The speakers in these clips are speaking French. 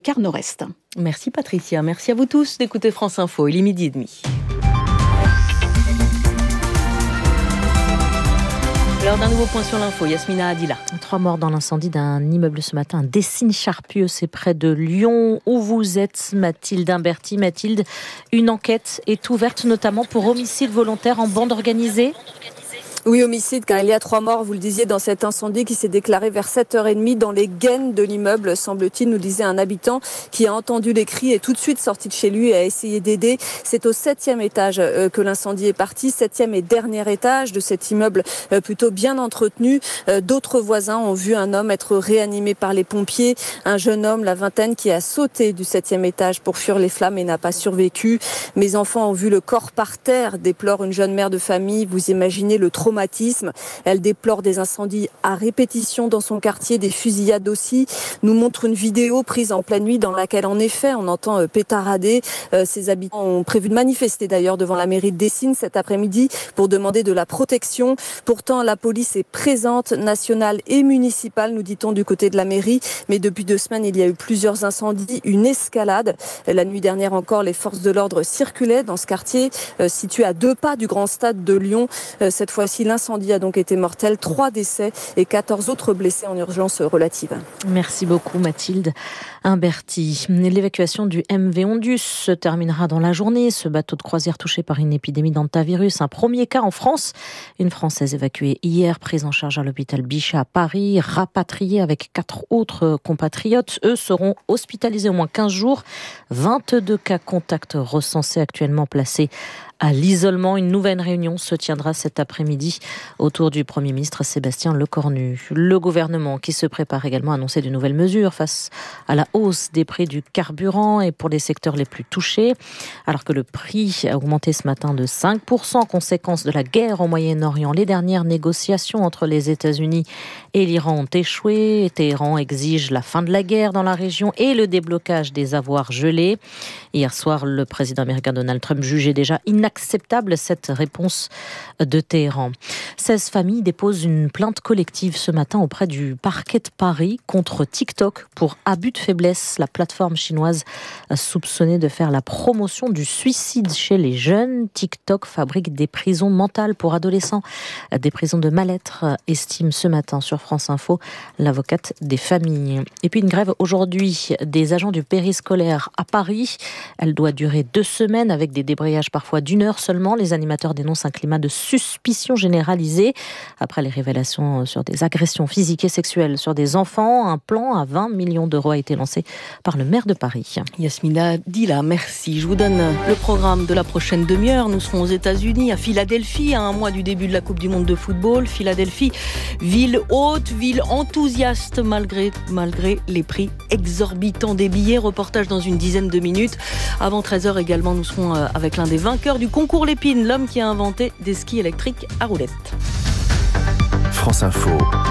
quart nord-est. Merci Patricia, merci à vous tous d'écouter France Info, il est 12h30. L'heure d'un nouveau point sur l'info, Yasmina Adila. 3 morts dans l'incendie d'un immeuble ce matin, un Dessines-Charpieu, c'est près de Lyon, où vous êtes, Mathilde Imberti. Mathilde, une enquête est ouverte notamment pour homicide volontaire en bande organisée. Oui, homicide, car il y a 3 morts, vous le disiez, dans cet incendie qui s'est déclaré vers 7h30 dans les gaines de l'immeuble, semble-t-il, nous disait un habitant qui a entendu les cris et tout de suite sorti de chez lui et a essayé d'aider. C'est au 7e étage que l'incendie est parti, 7e et dernier étage de cet immeuble plutôt bien entretenu. D'autres voisins ont vu un homme être réanimé par les pompiers, un jeune homme, la vingtaine, qui a sauté du 7e étage pour fuir les flammes et n'a pas survécu. Mes enfants ont vu le corps par terre, déplore une jeune mère de famille. Vous imaginez le traumatisme. Elle déplore des incendies à répétition dans son quartier, des fusillades aussi. Nous montre une vidéo prise en pleine nuit dans laquelle, en effet, on entend pétarader. Ses habitants ont prévu de manifester d'ailleurs devant la mairie de Dessines cet après-midi pour demander de la protection. Pourtant, la police est présente, nationale et municipale, nous dit-on, du côté de la mairie. Mais depuis 2 semaines, il y a eu plusieurs incendies, une escalade. La nuit dernière encore, les forces de l'ordre circulaient dans ce quartier situé à 2 pas du grand stade de Lyon. Cette fois-ci, l'incendie a donc été mortel, 3 décès et 14 autres blessés en urgence relative. Merci beaucoup Mathilde Imberti. L'évacuation du MV Ondius se terminera dans la journée. Ce bateau de croisière touché par une épidémie d'hantavirus, un premier cas en France. Une Française évacuée hier, prise en charge à l'hôpital Bichat à Paris, rapatriée avec 4 autres compatriotes. Eux seront hospitalisés au moins 15 jours. 22 cas contacts recensés, actuellement placés à l'isolement. Une nouvelle réunion se tiendra cet après-midi autour du Premier ministre Sébastien Lecornu. Le gouvernement qui se prépare également à annoncer de nouvelles mesures face à la hausse des prix du carburant et pour les secteurs les plus touchés. Alors que le prix a augmenté ce matin de 5%, conséquence de la guerre au Moyen-Orient. Les dernières négociations entre les États-Unis et l'Iran ont échoué. Téhéran exige la fin de la guerre dans la région et le déblocage des avoirs gelés. Hier soir, le président américain Donald Trump jugeait déjà inacceptable cette réponse de Téhéran. 16 familles déposent une plainte collective ce matin auprès du parquet de Paris contre TikTok pour abus de faiblesse. La plateforme chinoise soupçonnée de faire la promotion du suicide chez les jeunes. TikTok fabrique des prisons mentales pour adolescents, des prisons de mal-être, estime ce matin sur France Info l'avocate des familles. Et puis une grève aujourd'hui des agents du périscolaire à Paris. Elle doit durer 2 semaines avec des débrayages parfois d'1 heure seulement. Les animateurs dénoncent un climat de suspicion généralisée après les révélations sur des agressions physiques et sexuelles sur des enfants. Un plan à 20 millions d'euros a été lancé par le maire de Paris. Yasmina Adila, merci. Je vous donne le programme de la prochaine demi-heure. Nous serons aux États-Unis, à Philadelphie, à 1 mois du début de la Coupe du Monde de football. Philadelphie, ville haute, ville enthousiaste malgré les prix exorbitants des billets. Reportage dans une dizaine de minutes. Avant 13h également, nous serons avec l'un des vainqueurs du concours Lépine, l'homme qui a inventé des skis électriques à roulettes. France Info,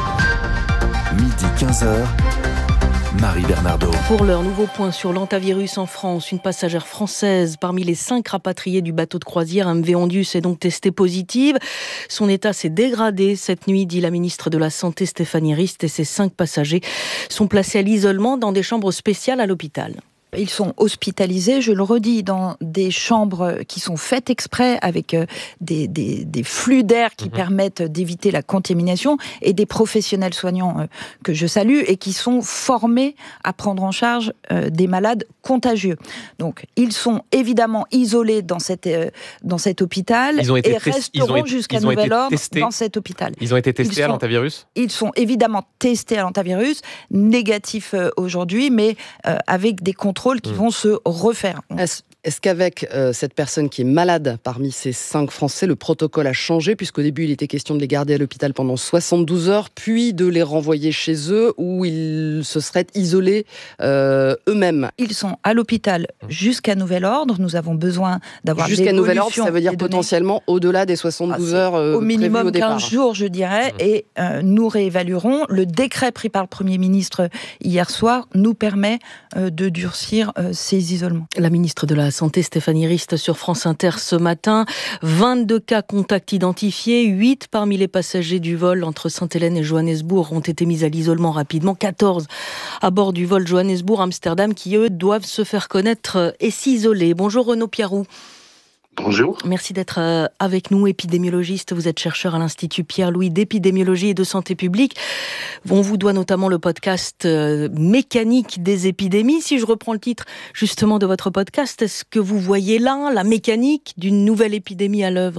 midi 15h. Marie Bernardo. Pour l'heure, nouveau point sur l'hantavirus en France. Une passagère française parmi les 5 rapatriés du bateau de croisière MV Ondius est donc testée positive. Son état s'est dégradé cette nuit, dit la ministre de la Santé Stéphanie Rist, et ces 5 passagers sont placés à l'isolement dans des chambres spéciales à l'hôpital. Ils sont hospitalisés, je le redis, dans des chambres qui sont faites exprès avec des flux d'air qui permettent d'éviter la contamination et des professionnels soignants que je salue et qui sont formés à prendre en charge des malades contagieux. Donc, ils sont évidemment isolés dans cet hôpital et resteront jusqu'à nouvel ordre dans cet hôpital. Ils ont été testés à l'hantavirus ? Ils sont évidemment testés à l'hantavirus, négatifs aujourd'hui, mais avec des contrôles qui vont se refaire. Est-ce qu'avec cette personne qui est malade parmi ces 5 Français, le protocole a changé, puisqu'au début il était question de les garder à l'hôpital pendant 72 heures, puis de les renvoyer chez eux, où ils se seraient isolés eux-mêmes? Ils sont à l'hôpital jusqu'à nouvel ordre. Nous avons besoin d'avoir jusqu'à nouvel ordre, ça veut dire potentiellement au-delà des 72 heures au minimum au départ. 15 jours, je dirais, et nous réévaluerons. Le décret pris par le Premier ministre hier soir nous permet de durcir ces isolements. La ministre de la la santé, Stéphanie Rist sur France Inter ce matin. 22 cas contacts identifiés, 8 parmi les passagers du vol entre Sainte-Hélène et Johannesburg ont été mis à l'isolement rapidement, 14 à bord du vol Johannesburg-Amsterdam qui, eux, doivent se faire connaître et s'isoler. Bonjour Renaud Piarou. Bonjour. Merci d'être avec nous, épidémiologiste. Vous êtes chercheur à l'Institut Pierre-Louis d'épidémiologie et de santé publique. On vous doit notamment le podcast Mécanique des épidémies. Si je reprends le titre justement de votre podcast, est-ce que vous voyez là la mécanique d'une nouvelle épidémie à l'œuvre ?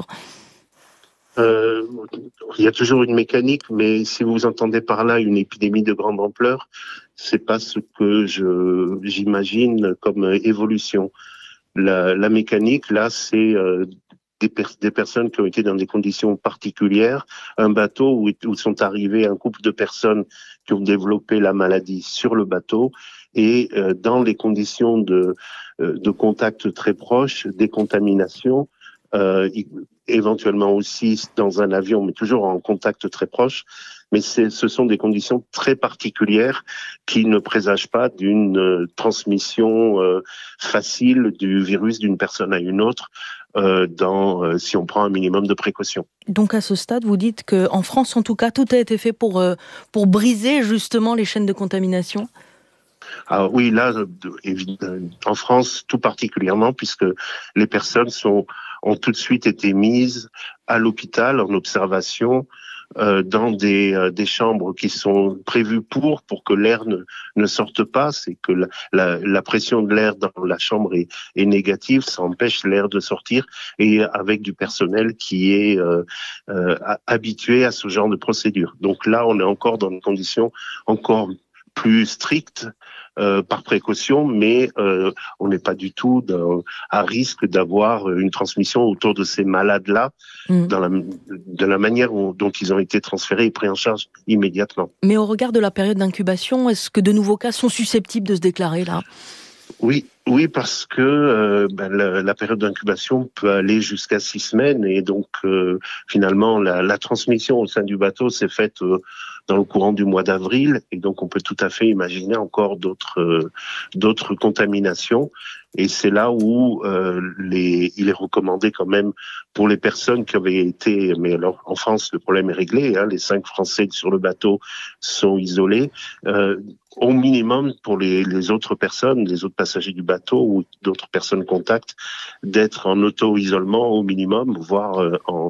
Il y a toujours une mécanique, mais si vous entendez par là une épidémie de grande ampleur, c'est pas ce que j'imagine comme évolution. La mécanique, là, c'est des personnes qui ont été dans des conditions particulières, un bateau où sont arrivés un couple de personnes qui ont développé la maladie sur le bateau et dans les conditions de contact très proches, des contaminations, éventuellement aussi dans un avion, mais toujours en contact très proche. Mais ce sont des conditions très particulières qui ne présagent pas d'une transmission facile du virus d'une personne à une autre si on prend un minimum de précautions. Donc à ce stade, vous dites qu'en France, en tout cas, tout a été fait pour briser justement les chaînes de contamination ? Alors oui, là, en France, tout particulièrement, puisque les personnes ont tout de suite été mises à l'hôpital en observation dans des chambres qui sont prévues pour que l'air ne sorte pas. C'est que la pression de l'air dans la chambre est négative, ça empêche l'air de sortir, et avec du personnel qui est habitué à ce genre de procédure. Donc là, on est encore dans des conditions encore plus strictes par précaution, mais on n'est pas du tout à risque d'avoir une transmission autour de ces malades-là de la manière dont ils ont été transférés et pris en charge immédiatement. Mais au regard de la période d'incubation, est-ce que de nouveaux cas sont susceptibles de se déclarer là ? Oui, parce que la période d'incubation peut aller jusqu'à 6 semaines et donc finalement la transmission au sein du bateau s'est faite dans le courant du mois d'avril et donc on peut tout à fait imaginer encore d'autres contaminations. Et c'est là où il est recommandé quand même pour les personnes qui avaient été, mais alors en France le problème est réglé, les 5 Français sur le bateau sont isolés. Au minimum pour les autres personnes, les autres passagers du bateau ou d'autres personnes contacts, d'être en auto-isolement au minimum, voire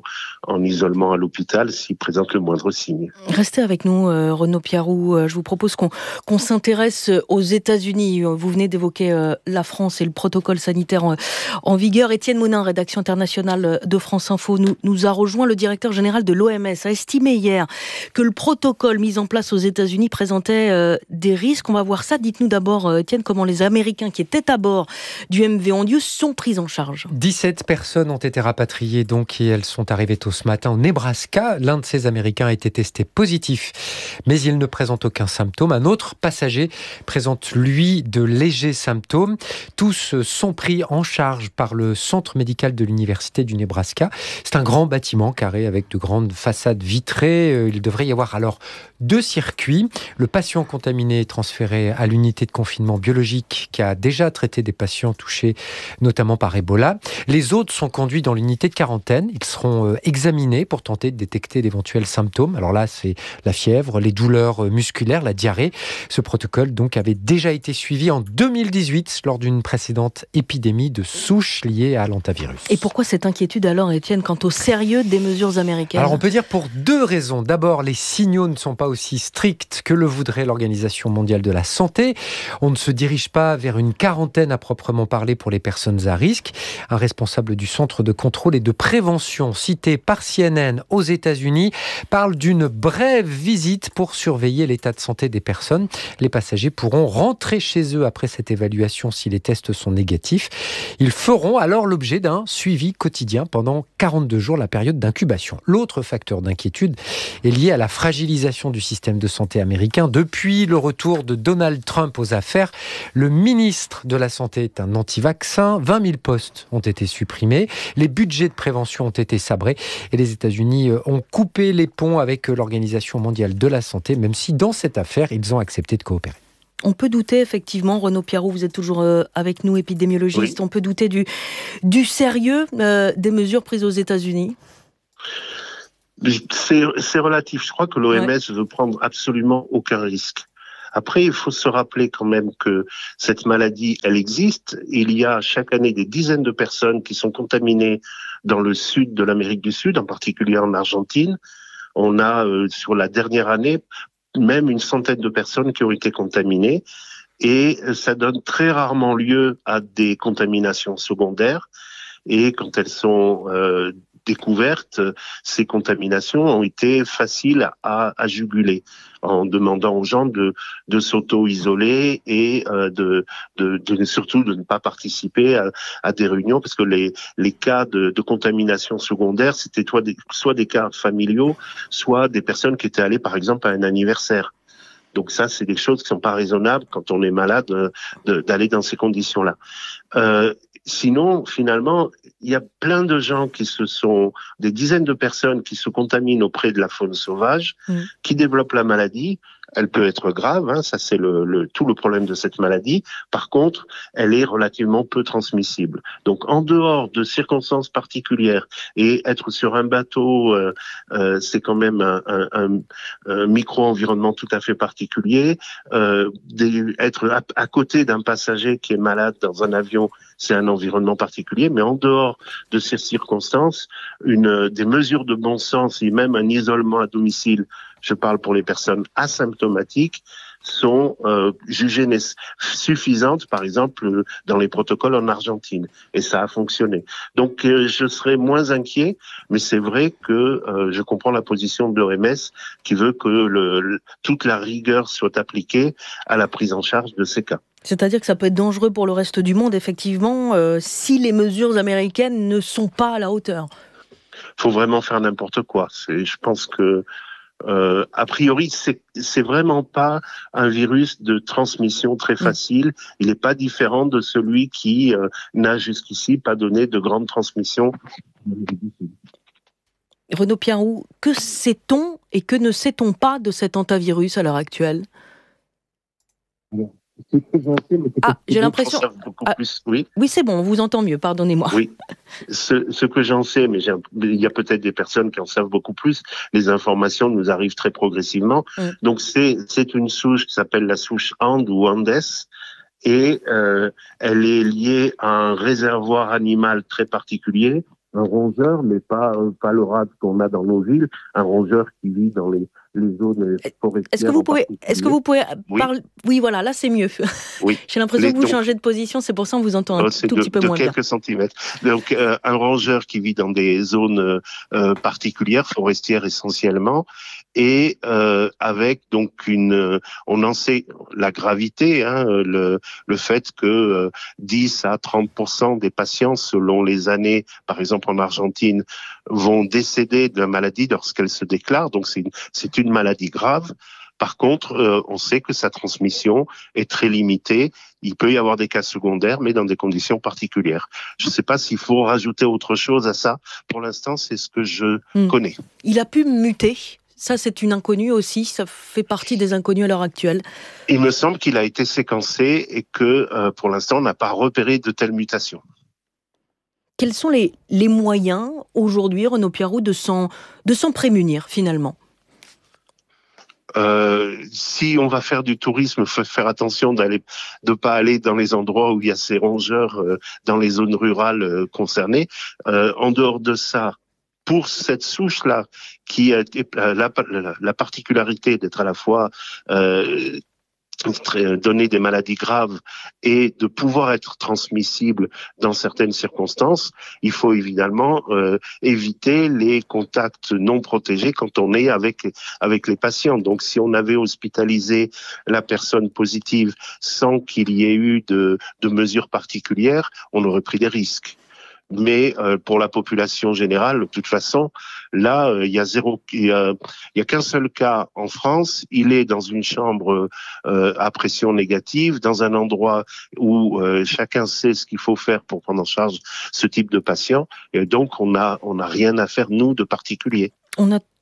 en isolement à l'hôpital s'ils présentent le moindre signe. Restez avec nous, Renaud Piarou. Je vous propose qu'on s'intéresse aux États-Unis. Vous venez d'évoquer la France et le protocole sanitaire en vigueur. Étienne Monin, rédaction internationale de France Info, nous a rejoint. Le directeur général de l'OMS a estimé hier que le protocole mis en place aux États-Unis présentait des risques. On va voir ça. Dites-nous d'abord, Étienne, comment les Américains qui étaient à bord du MV Ondius sont pris en charge. 17 personnes ont été rapatriées donc et elles sont arrivées tôt ce matin au Nebraska. L'un de ces Américains a été testé positif, mais il ne présente aucun symptôme. Un autre passager présente, lui, de légers symptômes. Tous sont pris en charge par le centre médical de l'université du Nebraska. C'est un grand bâtiment carré avec de grandes façades vitrées. Il devrait y avoir alors 2 circuits. Le patient contaminé est transféré à l'unité de confinement biologique qui a déjà traité des patients touchés notamment par Ebola. Les autres sont conduits dans l'unité de quarantaine. Ils seront examinés pour tenter de détecter d'éventuels symptômes. Alors là, c'est la fièvre, les douleurs musculaires, la diarrhée. Ce protocole donc avait déjà été suivi en 2018 lors d'une précédente épidémie de souche liée à l'hantavirus. Et pourquoi cette inquiétude alors, Étienne, quant au sérieux des mesures américaines ? Alors on peut dire pour 2 raisons. D'abord, les signaux ne sont pas aussi stricts que le voudrait l'Organisation mondiale de la santé. On ne se dirige pas vers une quarantaine à proprement parler pour les personnes à risque. Un responsable du centre de contrôle et de prévention cité par CNN aux États-Unis parle d'une brève visite pour surveiller l'état de santé des personnes. Les passagers pourront rentrer chez eux après cette évaluation si les tests sont négatifs. Ils feront alors l'objet d'un suivi quotidien pendant 42 jours, la période d'incubation. L'autre facteur d'inquiétude est lié à la fragilisation du système de santé américain. Depuis le retour de Donald Trump aux affaires, le ministre de la Santé est un anti-vaccin. 20 000 postes ont été supprimés. Les budgets de prévention ont été sabrés. Et les États-Unis ont coupé les ponts avec l'Organisation mondiale de la santé, même si dans cette affaire, ils ont accepté de coopérer. On peut douter, effectivement, Renaud Piarou, vous êtes toujours avec nous, épidémiologiste, oui. On peut douter du sérieux des mesures prises aux États-Unis? C'est relatif. Je crois que l'OMS ne veut prendre absolument aucun risque. Après, il faut se rappeler quand même que cette maladie, elle existe. Il y a chaque année des dizaines de personnes qui sont contaminées dans le sud de l'Amérique du Sud, en particulier en Argentine. On a, sur la dernière année, même une centaine de personnes qui ont été contaminées. Et ça donne très rarement lieu à des contaminations secondaires. Et quand elles sont découvertes, ces contaminations ont été faciles à juguler, en demandant aux gens de s'auto-isoler et surtout de ne pas participer à des réunions, parce que les cas de contamination secondaire, c'était soit des cas familiaux, soit des personnes qui étaient allées par exemple à un anniversaire. Donc ça, c'est des choses qui sont pas raisonnables quand on est malade d'aller dans ces conditions-là. Sinon, finalement, il y a plein de gens des dizaines de personnes qui se contaminent auprès de la faune sauvage, qui développent la maladie. Elle peut être grave, hein, ça c'est tout le problème de cette maladie. Par contre, elle est relativement peu transmissible. Donc, en dehors de circonstances particulières, et être sur un bateau, c'est quand même un micro-environnement tout à fait particulier. Être à côté d'un passager qui est malade dans un avion, c'est un environnement particulier. Mais en dehors de ces circonstances, des mesures de bon sens et même un isolement à domicile, je parle pour les personnes asymptomatiques, sont jugées suffisantes, par exemple, dans les protocoles en Argentine. Et ça a fonctionné. Donc, je serais moins inquiet, mais c'est vrai que je comprends la position de l'OMS qui veut que toute la rigueur soit appliquée à la prise en charge de ces cas. C'est-à-dire que ça peut être dangereux pour le reste du monde, effectivement, si les mesures américaines ne sont pas à la hauteur. Il faut vraiment faire n'importe quoi. Je pense que a priori, c'est vraiment pas un virus de transmission très facile. Il n'est pas différent de celui qui n'a jusqu'ici pas donné de grande transmission. Renaud Piarou, que sait-on et que ne sait-on pas de cet hantavirus à l'heure actuelle? J'ai l'impression. Oui, c'est bon, on vous entend mieux, pardonnez-moi. Oui, ce que j'en sais, mais il y a peut-être des personnes qui en savent beaucoup plus. Les informations nous arrivent très progressivement. Donc, c'est une souche qui s'appelle la souche Andes ou Andes. Et elle est liée à un réservoir animal très particulier, un rongeur, mais pas le rat qu'on a dans nos villes, un rongeur qui vit dans les zones forestières. Est-ce que vous pouvez parler? Oui, voilà, là c'est mieux. Oui. J'ai l'impression que vous changez de position, c'est pour ça qu'on vous entend un tout petit peu moins bien. De quelques centimètres. Donc, un rongeur qui vit dans des zones particulières, forestières essentiellement, et avec donc on en sait la gravité, hein, le fait que 10 à 30% des patients, selon les années, par exemple en Argentine, vont décéder de la maladie lorsqu'elle se déclare. Donc c'est une maladie grave. Par contre, on sait que sa transmission est très limitée. Il peut y avoir des cas secondaires, mais dans des conditions particulières. Je ne sais pas s'il faut rajouter autre chose à ça. Pour l'instant, c'est ce que je connais. Il a pu muter. Ça, c'est une inconnue aussi. Ça fait partie des inconnues à l'heure actuelle. Il me semble qu'il a été séquencé et que, pour l'instant, on n'a pas repéré de telles mutations. Quels sont les moyens, aujourd'hui, Renaud Piarou, de s'en prémunir, finalement? Si on va faire du tourisme, il faut faire attention de pas aller dans les endroits où il y a ces rongeurs, dans les zones rurales concernées. En dehors de ça, pour cette souche-là, qui a la particularité d'être à la fois donner des maladies graves et de pouvoir être transmissible dans certaines circonstances, il faut évidemment éviter les contacts non protégés quand on est avec les patients. Donc, si on avait hospitalisé la personne positive sans qu'il y ait eu de mesures particulières, on aurait pris des risques. Mais pour la population générale, de toute façon, là, il y a qu'un seul cas en France. Il est dans une chambre à pression négative, dans un endroit où chacun sait ce qu'il faut faire pour prendre en charge ce type de patient. Et donc, on n'a rien à faire, nous, de particulier. On a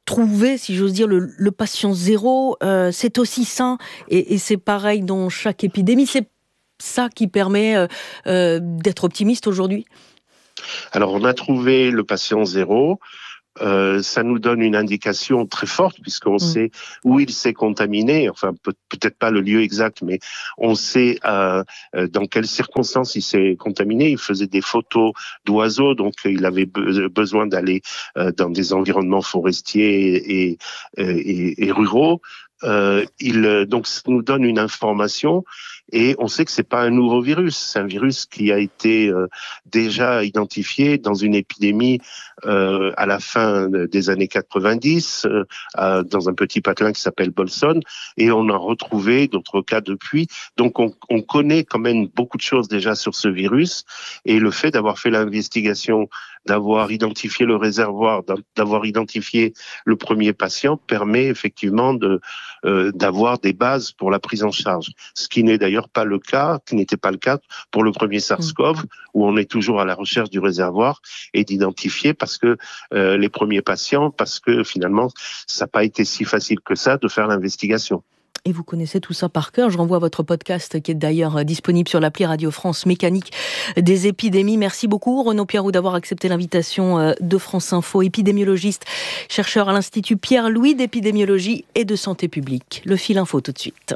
trouver, si j'ose dire, le patient zéro. C'est aussi sain et c'est pareil dans chaque épidémie. C'est ça qui permet d'être optimiste aujourd'hui? Alors, on a trouvé le patient zéro. Ça nous donne une indication très forte puisqu'on sait où il s'est contaminé, enfin peut-être pas le lieu exact, mais on sait dans quelles circonstances il s'est contaminé. Il faisait des photos d'oiseaux, donc il avait besoin d'aller dans des environnements forestiers et ruraux. Donc ça nous donne une information et on sait que c'est pas un nouveau virus, c'est un virus qui a été déjà identifié dans une épidémie à la fin des années 90 dans un petit patelin qui s'appelle Bolson, et on a retrouvé d'autres cas depuis. Donc on connaît quand même beaucoup de choses déjà sur ce virus, et le fait d'avoir fait l'investigation, d'avoir identifié le réservoir, d'avoir identifié le premier patient permet effectivement d'avoir des bases pour la prise en charge. Ce qui n'est d'ailleurs pas le cas, qui n'était pas le cas pour le premier SARS-CoV, où on est toujours à la recherche du réservoir et d'identifier parce que les premiers patients, parce que finalement, ça n'a pas été si facile que ça de faire l'investigation. Et vous connaissez tout ça par cœur. Je renvoie à votre podcast qui est d'ailleurs disponible sur l'appli Radio France Mécanique des épidémies. Merci beaucoup Renaud Piarou d'avoir accepté l'invitation de France Info, épidémiologiste, chercheur à l'Institut Pierre-Louis d'épidémiologie et de santé publique. Le fil info tout de suite.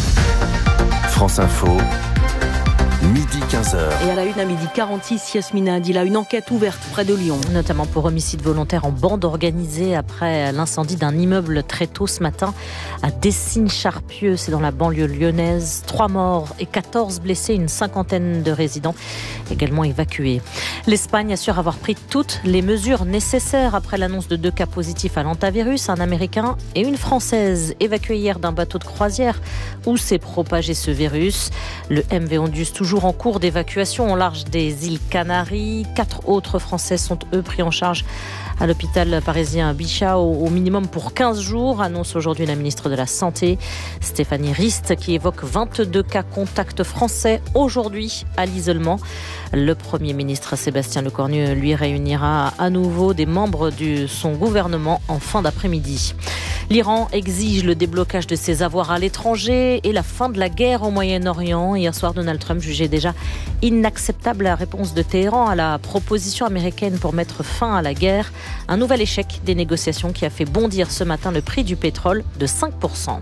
France Info, midi 15h. Et à la une à midi 46, Yasmina Adila, une enquête ouverte près de Lyon. Notamment pour homicide volontaire en bande organisée après l'incendie d'un immeuble très tôt ce matin à Dessines-Charpieu, c'est dans la banlieue lyonnaise. 3 morts et 14 blessés, une cinquantaine de résidents également évacués. L'Espagne assure avoir pris toutes les mesures nécessaires après l'annonce de 2 cas positifs à l'hantavirus, un Américain et une Française, évacués hier d'un bateau de croisière où s'est propagé ce virus. Le MV Ondius toujours en cours d'évacuation au large des îles Canaries. 4 autres Français sont eux pris en charge à l'hôpital parisien Bichat au minimum pour 15 jours, annonce aujourd'hui la ministre de la Santé, Stéphanie Rist, qui évoque 22 cas contacts français aujourd'hui à l'isolement. Le Premier ministre Sébastien Lecornu, lui, réunira à nouveau des membres de son gouvernement en fin d'après-midi. L'Iran exige le déblocage de ses avoirs à l'étranger et la fin de la guerre au Moyen-Orient. Hier soir, Donald Trump jugeait déjà inacceptable la réponse de Téhéran à la proposition américaine pour mettre fin à la guerre. Un nouvel échec des négociations qui a fait bondir ce matin le prix du pétrole de 5%.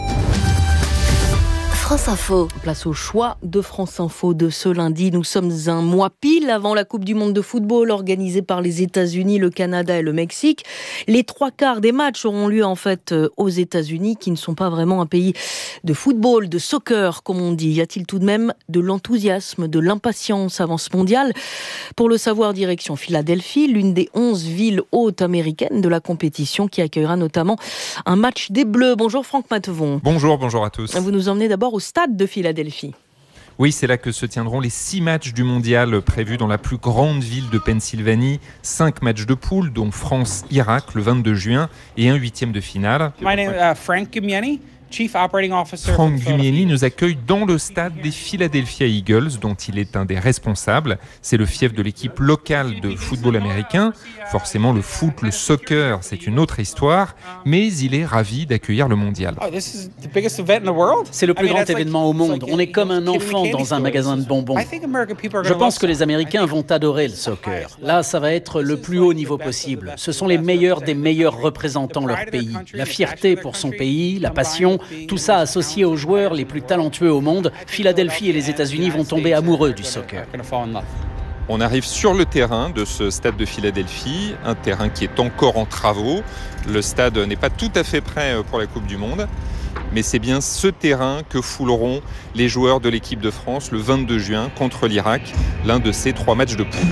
France Info. Place au choix de France Info de ce lundi. Nous sommes un mois pile avant la Coupe du Monde de football organisée par les États-Unis, le Canada et le Mexique. Les 3/4 des matchs auront lieu en fait aux États-Unis, qui ne sont pas vraiment un pays de football, de soccer, comme on dit. Y a-t-il tout de même de l'enthousiasme, de l'impatience avant ce mondial? Pour le savoir, direction Philadelphie, l'une des 11 villes hôtes américaines de la compétition, qui accueillera notamment un match des Bleus. Bonjour Franck Mattevon. Bonjour à tous. Vous nous emmenez d'abord au stade de Philadelphie. Oui, c'est là que se tiendront les 6 matchs du mondial prévus dans la plus grande ville de Pennsylvanie. 5 matchs de poule, dont France-Irak le 22 juin et un 8e de finale. My name is Frank Gumieni. Chief Operating Officer. Frank Gumieni nous accueille dans le stade des Philadelphia Eagles, dont il est un des responsables. C'est le fief de l'équipe locale de football américain. Forcément, le foot, le soccer, c'est une autre histoire, mais il est ravi d'accueillir le mondial. C'est le plus grand événement au monde. On est comme un enfant dans un magasin de bonbons. Je pense que les Américains vont adorer le soccer. Là, ça va être le plus haut niveau possible. Ce sont les meilleurs des meilleurs représentants leur pays. La fierté pour son pays, la passion, tout ça associé aux joueurs les plus talentueux au monde. Philadelphie et les États-Unis vont tomber amoureux du soccer. On arrive sur le terrain de ce stade de Philadelphie, un terrain qui est encore en travaux. Le stade n'est pas tout à fait prêt pour la Coupe du Monde, mais c'est bien ce terrain que fouleront les joueurs de l'équipe de France le 22 juin contre l'Irak, l'un de ces 3 matchs de poule.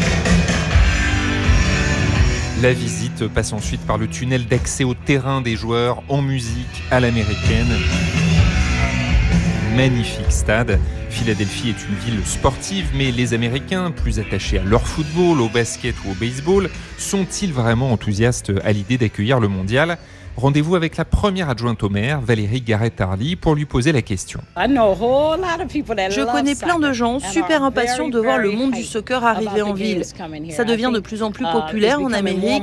La visite passe ensuite par le tunnel d'accès au terrain des joueurs en musique à l'américaine. Magnifique stade. Philadelphie est une ville sportive, mais les Américains, plus attachés à leur football, au basket ou au baseball, sont-ils vraiment enthousiastes à l'idée d'accueillir le mondial ? Rendez-vous avec la première adjointe au maire, Valérie Garrett-Hardy, pour lui poser la question. Je connais plein de gens super impatients de voir le monde du soccer arriver en ville. Ça devient de plus en plus populaire en Amérique.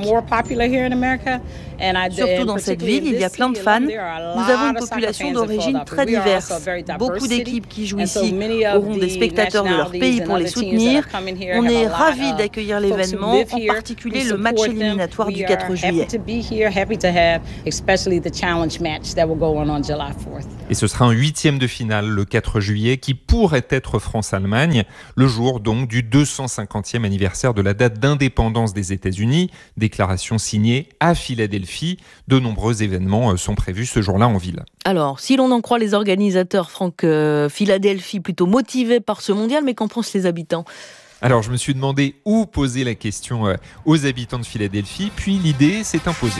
Surtout dans cette ville, il y a plein de fans. Nous avons une population d'origine très diverse. Beaucoup d'équipes qui jouent ici auront des spectateurs de leur pays pour les soutenir. On est ravis d'accueillir l'événement, en particulier le match éliminatoire du 4 juillet. Et ce sera un 8e de finale le 4 juillet qui pourrait être France-Allemagne, le jour donc du 250e anniversaire de la date d'indépendance des États-Unis, déclaration signée à Philadelphie. De nombreux événements sont prévus ce jour-là en ville. Alors, si l'on en croit les organisateurs, Franck, Philadelphie plutôt motivé par ce mondial, mais qu'en pensent les habitants ? Alors, je me suis demandé où poser la question aux habitants de Philadelphie, puis l'idée s'est imposée.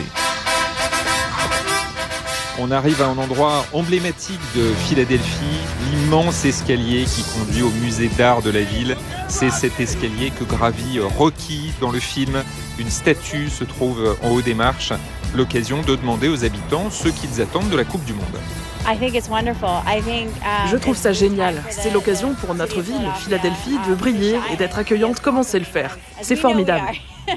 On arrive à un endroit emblématique de Philadelphie, l'immense escalier qui conduit au musée d'art de la ville. C'est cet escalier que gravit Rocky dans le film. Une statue se trouve en haut des marches. L'occasion de demander aux habitants ce qu'ils attendent de la Coupe du Monde. Je trouve ça génial. C'est l'occasion pour notre ville, Philadelphie, de briller et d'être accueillante comme on sait le faire. C'est formidable.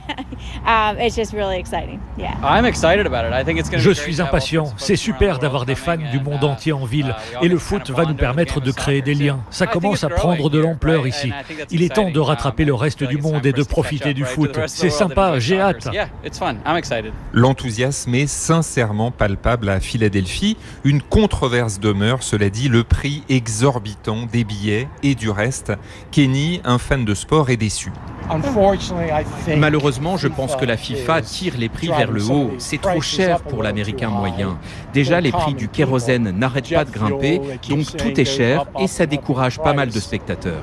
Je suis impatient. C'est super d'avoir des fans du monde entier en ville. Et le foot va nous permettre de créer des liens. Ça commence à prendre de l'ampleur ici. Il est temps de rattraper le reste du monde et de profiter du foot. C'est sympa, j'ai hâte. L'enthousiasme est sincèrement palpable à Philadelphie. Une controverse demeure, cela dit, le prix exorbitant des billets et du reste. Kenny, un fan de sport, est déçu. Malheureusement, je pense que la FIFA tire les prix vers le haut. C'est trop cher pour l'Américain moyen. Déjà, les prix du kérosène n'arrêtent pas de grimper, donc tout est cher et ça décourage pas mal de spectateurs.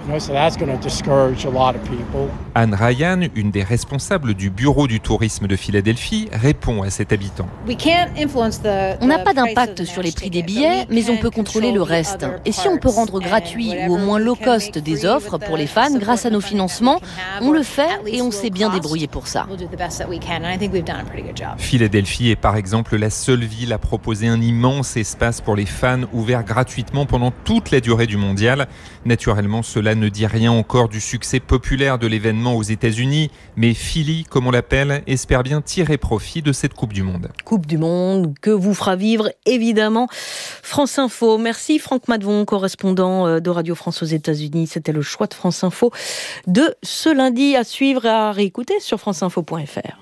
Anne Ryan, une des responsables du bureau du tourisme de Philadelphie, répond à cet habitant. On n'a pas d'impact sur les prix des billets, mais on peut contrôler le reste. Et si on peut rendre gratuit ou au moins low cost des offres pour les fans grâce à nos financements, on le fait et on s'est bien débrouillé pour ça. Philadelphie est par exemple la seule ville à proposer un immense espace pour les fans ouvert gratuitement pendant toute la durée du mondial. Naturellement, cela ne dit rien encore du succès populaire de l'événement aux États-Unis, mais Philly, comme on l'appelle, espère bien tirer profit de cette Coupe du Monde. Coupe du Monde que vous fera vivre évidemment France Info. Merci Franck Madvon, correspondant de Radio France aux États-Unis. C'était le choix de France Info de ce lundi, à suivre et à réécouter sur franceinfo.fr.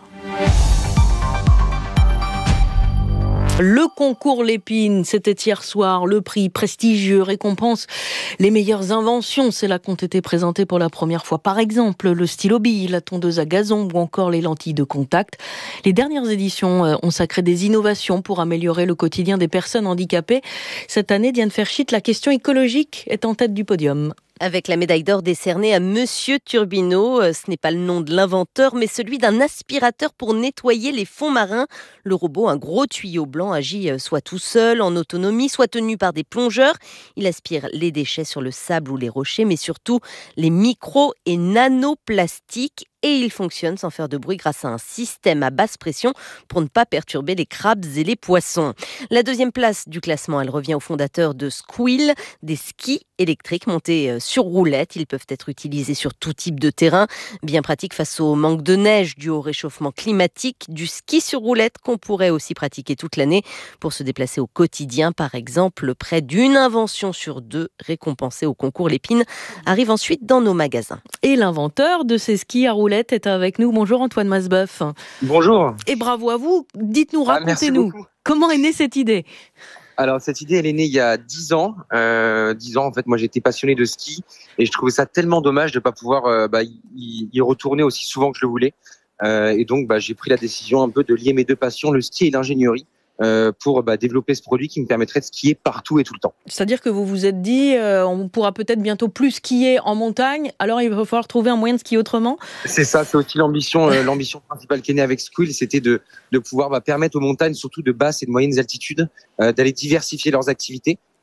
Le concours Lépine, c'était hier soir. Le prix prestigieux récompense les meilleures inventions. C'est là qu'ont été présentées pour la première fois. Par exemple, le stylo bille, la tondeuse à gazon ou encore les lentilles de contact. Les dernières éditions ont sacré des innovations pour améliorer le quotidien des personnes handicapées. Cette année, Diane Ferschit, la question écologique est en tête du podium. Avec la médaille d'or décernée à Monsieur Turbino, ce n'est pas le nom de l'inventeur, mais celui d'un aspirateur pour nettoyer les fonds marins. Le robot, un gros tuyau blanc, agit soit tout seul, en autonomie, soit tenu par des plongeurs. Il aspire les déchets sur le sable ou les rochers, mais surtout les micro- et nanoplastiques. Et il fonctionne sans faire de bruit grâce à un système à basse pression pour ne pas perturber les crabes et les poissons. La deuxième place du classement, elle revient au fondateur de Squill, des skis électriques montés sur roulette. Ils peuvent être utilisés sur tout type de terrain. Bien pratique face au manque de neige dû au réchauffement climatique. Du ski sur roulette qu'on pourrait aussi pratiquer toute l'année pour se déplacer au quotidien. Par exemple, près d'une invention sur deux récompensée au concours Lépine arrive ensuite dans nos magasins. Et l'inventeur de ces skis à roulette est avec nous. Bonjour Antoine Masboeuf. Bonjour. Et bravo à vous. Dites-nous, racontez-nous, comment est née cette idée ? Alors cette idée, elle est née il y a 10 ans. 10 ans, en fait, moi j'étais passionné de ski et je trouvais ça tellement dommage de ne pas pouvoir y retourner aussi souvent que je le voulais. Et donc j'ai pris la décision un peu de lier mes deux passions, le ski et l'ingénierie, pour développer ce produit qui me permettrait de skier partout et tout le temps. C'est-à-dire que vous vous êtes dit, on pourra peut-être bientôt plus skier en montagne, alors il va falloir trouver un moyen de skier autrement ? C'est ça, c'est aussi l'ambition principale qui est née avec Squill, c'était de pouvoir permettre aux montagnes, surtout de basses et de moyennes altitudes, d'aller diversifier leurs activités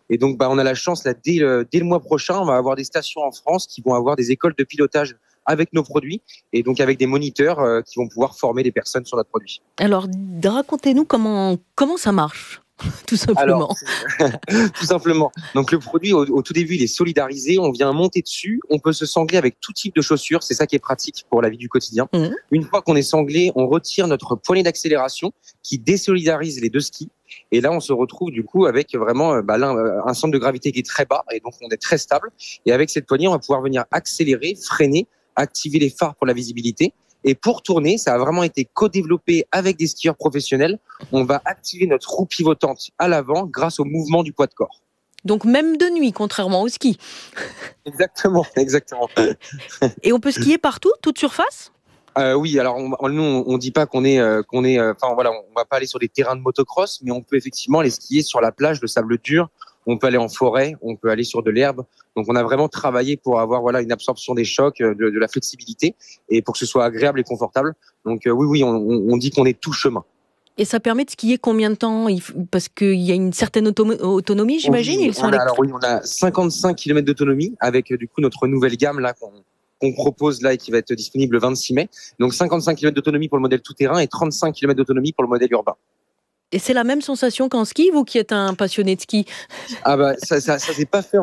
Et donc, on a la chance, là, dès le mois prochain, on va avoir des stations en France qui vont avoir des écoles de pilotage avec nos produits et donc avec des moniteurs qui vont pouvoir former les personnes sur notre produit. Alors, racontez-nous comment ça marche. Tout simplement. Tout simplement. Donc le produit, au tout début, il est solidarisé. On vient monter dessus. On peut se sangler avec tout type de chaussures. C'est ça qui est pratique pour la vie du quotidien. Une fois qu'on est sanglé, on retire notre poignée d'accélération qui désolidarise les deux skis. Et là, on se retrouve du coup avec vraiment un centre de gravité qui est très bas et donc on est très stable. Et avec cette poignée, on va pouvoir venir accélérer, freiner, activer les phares pour la visibilité. Et pour tourner, ça a vraiment été co-développé avec des skieurs professionnels. On va activer notre roue pivotante à l'avant grâce au mouvement du poids de corps. Donc même de nuit, contrairement au ski. Exactement. Et on peut skier partout, toute surface ? Oui, alors nous on dit pas on va pas aller sur des terrains de motocross, mais on peut effectivement aller skier sur la plage de sable dur. On peut aller en forêt, on peut aller sur de l'herbe. Donc, on a vraiment travaillé pour avoir une absorption des chocs, de la flexibilité et pour que ce soit agréable et confortable. Donc, oui, on dit qu'on est tout chemin. Et ça permet de skier combien de temps ? Parce qu'il y a une certaine autonomie, j'imagine. On a 55 km d'autonomie avec du coup notre nouvelle gamme là qu'on propose là et qui va être disponible le 26 mai. Donc, 55 km d'autonomie pour le modèle tout-terrain et 35 km d'autonomie pour le modèle urbain. Et c'est la même sensation qu'en ski, vous qui êtes un passionné de ski ? Ça s'est pas fait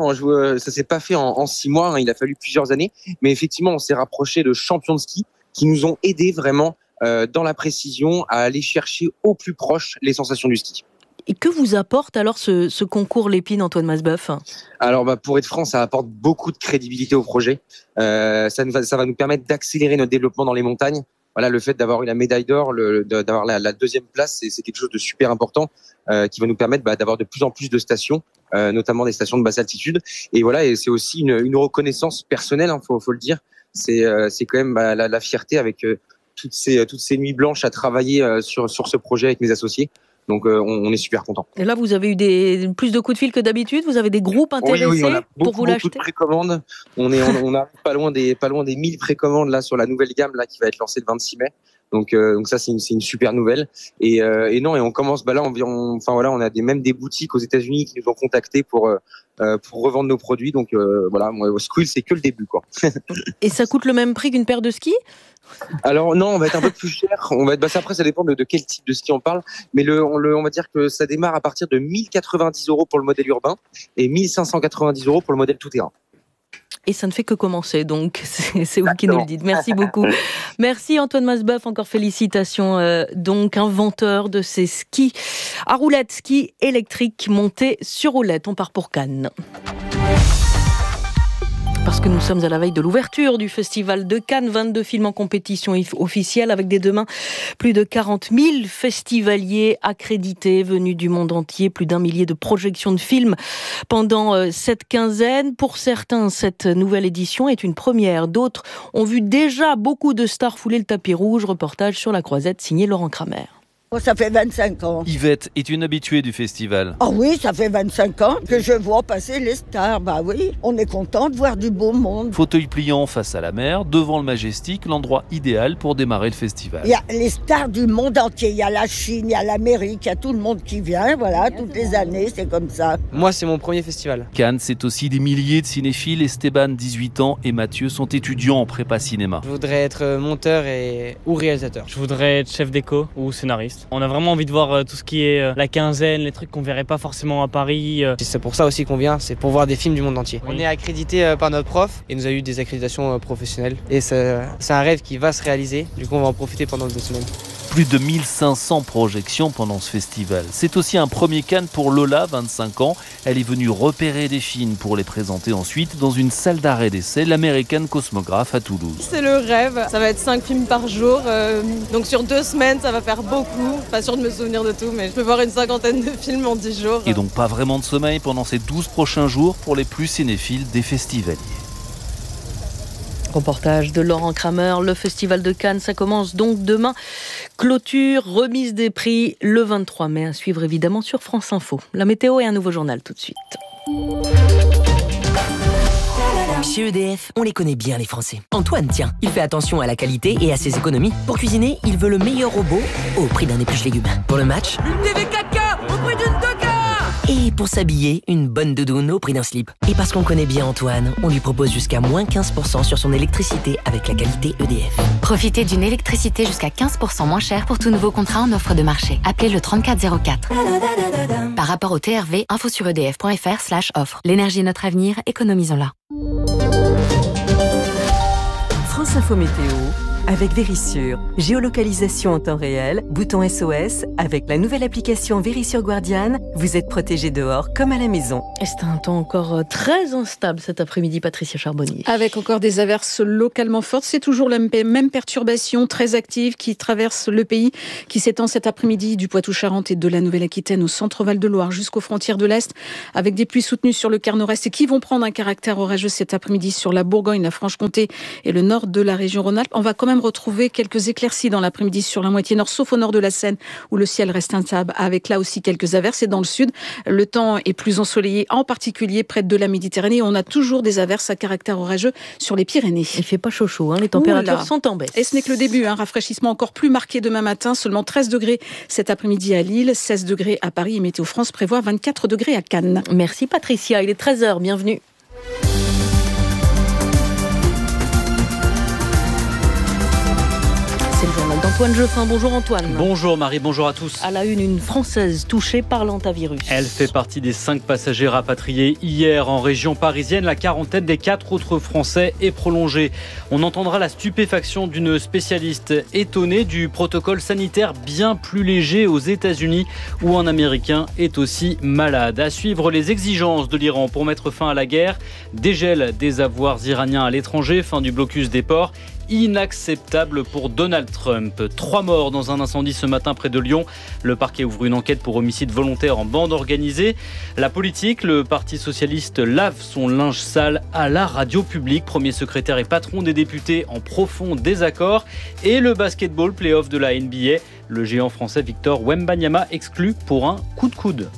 en 6 mois, hein, il a fallu plusieurs années, mais effectivement on s'est rapproché de champions de ski qui nous ont aidés vraiment dans la précision à aller chercher au plus proche les sensations du ski. Et que vous apporte alors ce concours Lépine, Antoine Masboeuf ? Alors pour être franc, ça apporte beaucoup de crédibilité au projet. Ça va nous permettre d'accélérer notre développement dans les montagnes. Voilà, le fait d'avoir eu la médaille d'or, d'avoir la deuxième place, c'est quelque chose de super important qui va nous permettre d'avoir de plus en plus de stations, notamment des stations de basse altitude. Et voilà, et c'est aussi une reconnaissance personnelle, hein, faut le dire. C'est quand même la fierté avec toutes ces nuits blanches à travailler sur ce projet avec mes associés. Donc on est super content. Et là, vous avez eu plus de coups de fil que d'habitude. Vous avez des groupes intéressés on a pour vous l'acheter. Beaucoup de précommandes. On a pas loin des 1000 précommandes là sur la nouvelle gamme là qui va être lancée le 26 mai. Donc ça c'est une super nouvelle. Et on commence là on a même des boutiques aux États-Unis qui nous ont contactés pour revendre nos produits. Donc Squill c'est que le début quoi. Et ça coûte le même prix qu'une paire de skis ? Alors non, on va être un peu plus cher. Après, ça dépend de quel type de ski on parle, mais on va dire que ça démarre à partir de 1090 € pour le modèle urbain et 1590 € pour le modèle tout-terrain. Et ça ne fait que commencer, donc c'est vous qui nous le dites. Merci beaucoup. Merci Antoine Masboeuf, encore félicitations. Donc inventeur de ces skis à roulettes, skis électriques montés sur roulettes. On part pour Cannes. Parce que nous sommes à la veille de l'ouverture du Festival de Cannes, 22 films en compétition officielle avec dès demain plus de 40 000 festivaliers accrédités venus du monde entier, plus d'1 millier de projections de films pendant cette quinzaine. Pour certains, cette nouvelle édition est une première. D'autres ont vu déjà beaucoup de stars fouler le tapis rouge. Reportage sur la Croisette signé Laurent Kramer. Ça fait 25 ans. Yvette est une habituée du festival. Ah oui, ça fait 25 ans que je vois passer les stars. Bah oui, on est content de voir du beau monde. Fauteuil pliant face à la mer, devant le Majestic, l'endroit idéal pour démarrer le festival. Il y a les stars du monde entier. Il y a la Chine, il y a l'Amérique, il y a tout le monde qui vient. Voilà, toutes les années, c'est comme ça. Moi, c'est mon premier festival. Cannes, c'est aussi des milliers de cinéphiles. Esteban, 18 ans, et Mathieu sont étudiants en prépa cinéma. Je voudrais être monteur ou réalisateur. Je voudrais être chef déco ou scénariste. On a vraiment envie de voir tout ce qui est la quinzaine, les trucs qu'on verrait pas forcément à Paris. C'est pour ça aussi qu'on vient, c'est pour voir des films du monde entier. Oui. On est accrédité par notre prof et nous a eu des accréditations professionnelles. Et c'est un rêve qui va se réaliser, du coup on va en profiter pendant 2 semaines. Plus de 1500 projections pendant ce festival. C'est aussi un premier Cannes pour Lola, 25 ans. Elle est venue repérer des films pour les présenter ensuite dans une salle d'arrêt d'essai, l'American Cosmograph à Toulouse. C'est le rêve, ça va être 5 films par jour. Donc sur 2 semaines, ça va faire beaucoup. Pas sûr de me souvenir de tout, mais je peux voir une 50aine de films en 10 jours. Et donc pas vraiment de sommeil pendant ces 12 prochains jours pour les plus cinéphiles des festivaliers. Reportage de Laurent Kramer. Le Festival de Cannes, ça commence donc demain. Clôture, remise des prix le 23 mai. À suivre évidemment sur France Info. La météo et un nouveau journal tout de suite. Chez EDF, on les connaît bien les Français. Antoine, tiens, il fait attention à la qualité et à ses économies. Pour cuisiner, il veut le meilleur robot au prix d'un épluche légumes. Pour le match, une TV 4K au prix d'une 2K. Et pour s'habiller, une bonne doudoune au prix d'un slip. Et parce qu'on connaît bien Antoine, on lui propose jusqu'à moins 15% sur son électricité avec la qualité EDF. Profitez d'une électricité jusqu'à 15% moins chère pour tout nouveau contrat en offre de marché. Appelez le 3404. Par rapport au TRV, info sur edf.fr/offre. L'énergie est notre avenir, économisons-la. France Info Météo avec Vérissure. Géolocalisation en temps réel, bouton SOS. Avec la nouvelle application Vérissure Guardian, vous êtes protégé dehors comme à la maison. Et c'est un temps encore très instable cet après-midi, Patricia Charbonnier. Avec encore des averses localement fortes. C'est toujours la même perturbation très active qui traverse le pays, qui s'étend cet après-midi du Poitou-Charentes et de la Nouvelle-Aquitaine au centre Val-de-Loire jusqu'aux frontières de l'Est, avec des pluies soutenues sur le quart nord-est et qui vont prendre un caractère orageux cet après-midi sur la Bourgogne, la Franche-Comté et le nord de la région Rhône-Alpes. On va quand même retrouver quelques éclaircies dans l'après-midi sur la moitié nord, sauf au nord de la Seine, où le ciel reste instable, avec là aussi quelques averses. Et dans le sud, le temps est plus ensoleillé, en particulier près de la Méditerranée. On a toujours des averses à caractère orageux sur les Pyrénées. Il fait pas chaud, les températures sont en baisse. Et ce n'est que le début, rafraîchissement encore plus marqué demain matin, seulement 13 degrés cet après-midi à Lille, 16 degrés à Paris et Météo France prévoit 24 degrés à Cannes. Merci Patricia, il est 13h, bienvenue. C'est le journal d'Antoine Jeffin. Bonjour Antoine. Bonjour Marie, bonjour à tous. À la une Française touchée par l'hantavirus. Elle fait partie des 5 passagers rapatriés hier en région parisienne. La quarantaine des 4 autres Français est prolongée. On entendra la stupéfaction d'une spécialiste étonnée du protocole sanitaire bien plus léger aux États-Unis où un Américain est aussi malade. À suivre les exigences de l'Iran pour mettre fin à la guerre. Dégel des avoirs iraniens à l'étranger, fin du blocus des ports. Inacceptable pour Donald Trump. 3 morts dans un incendie ce matin près de Lyon. Le parquet ouvre une enquête pour homicide volontaire en bande organisée. La politique, le Parti socialiste lave son linge sale à la radio publique. Premier secrétaire et patron des députés en profond désaccord. Et le basketball play-off de la NBA. Le géant français Victor Wembanyama exclu pour un coup de coude.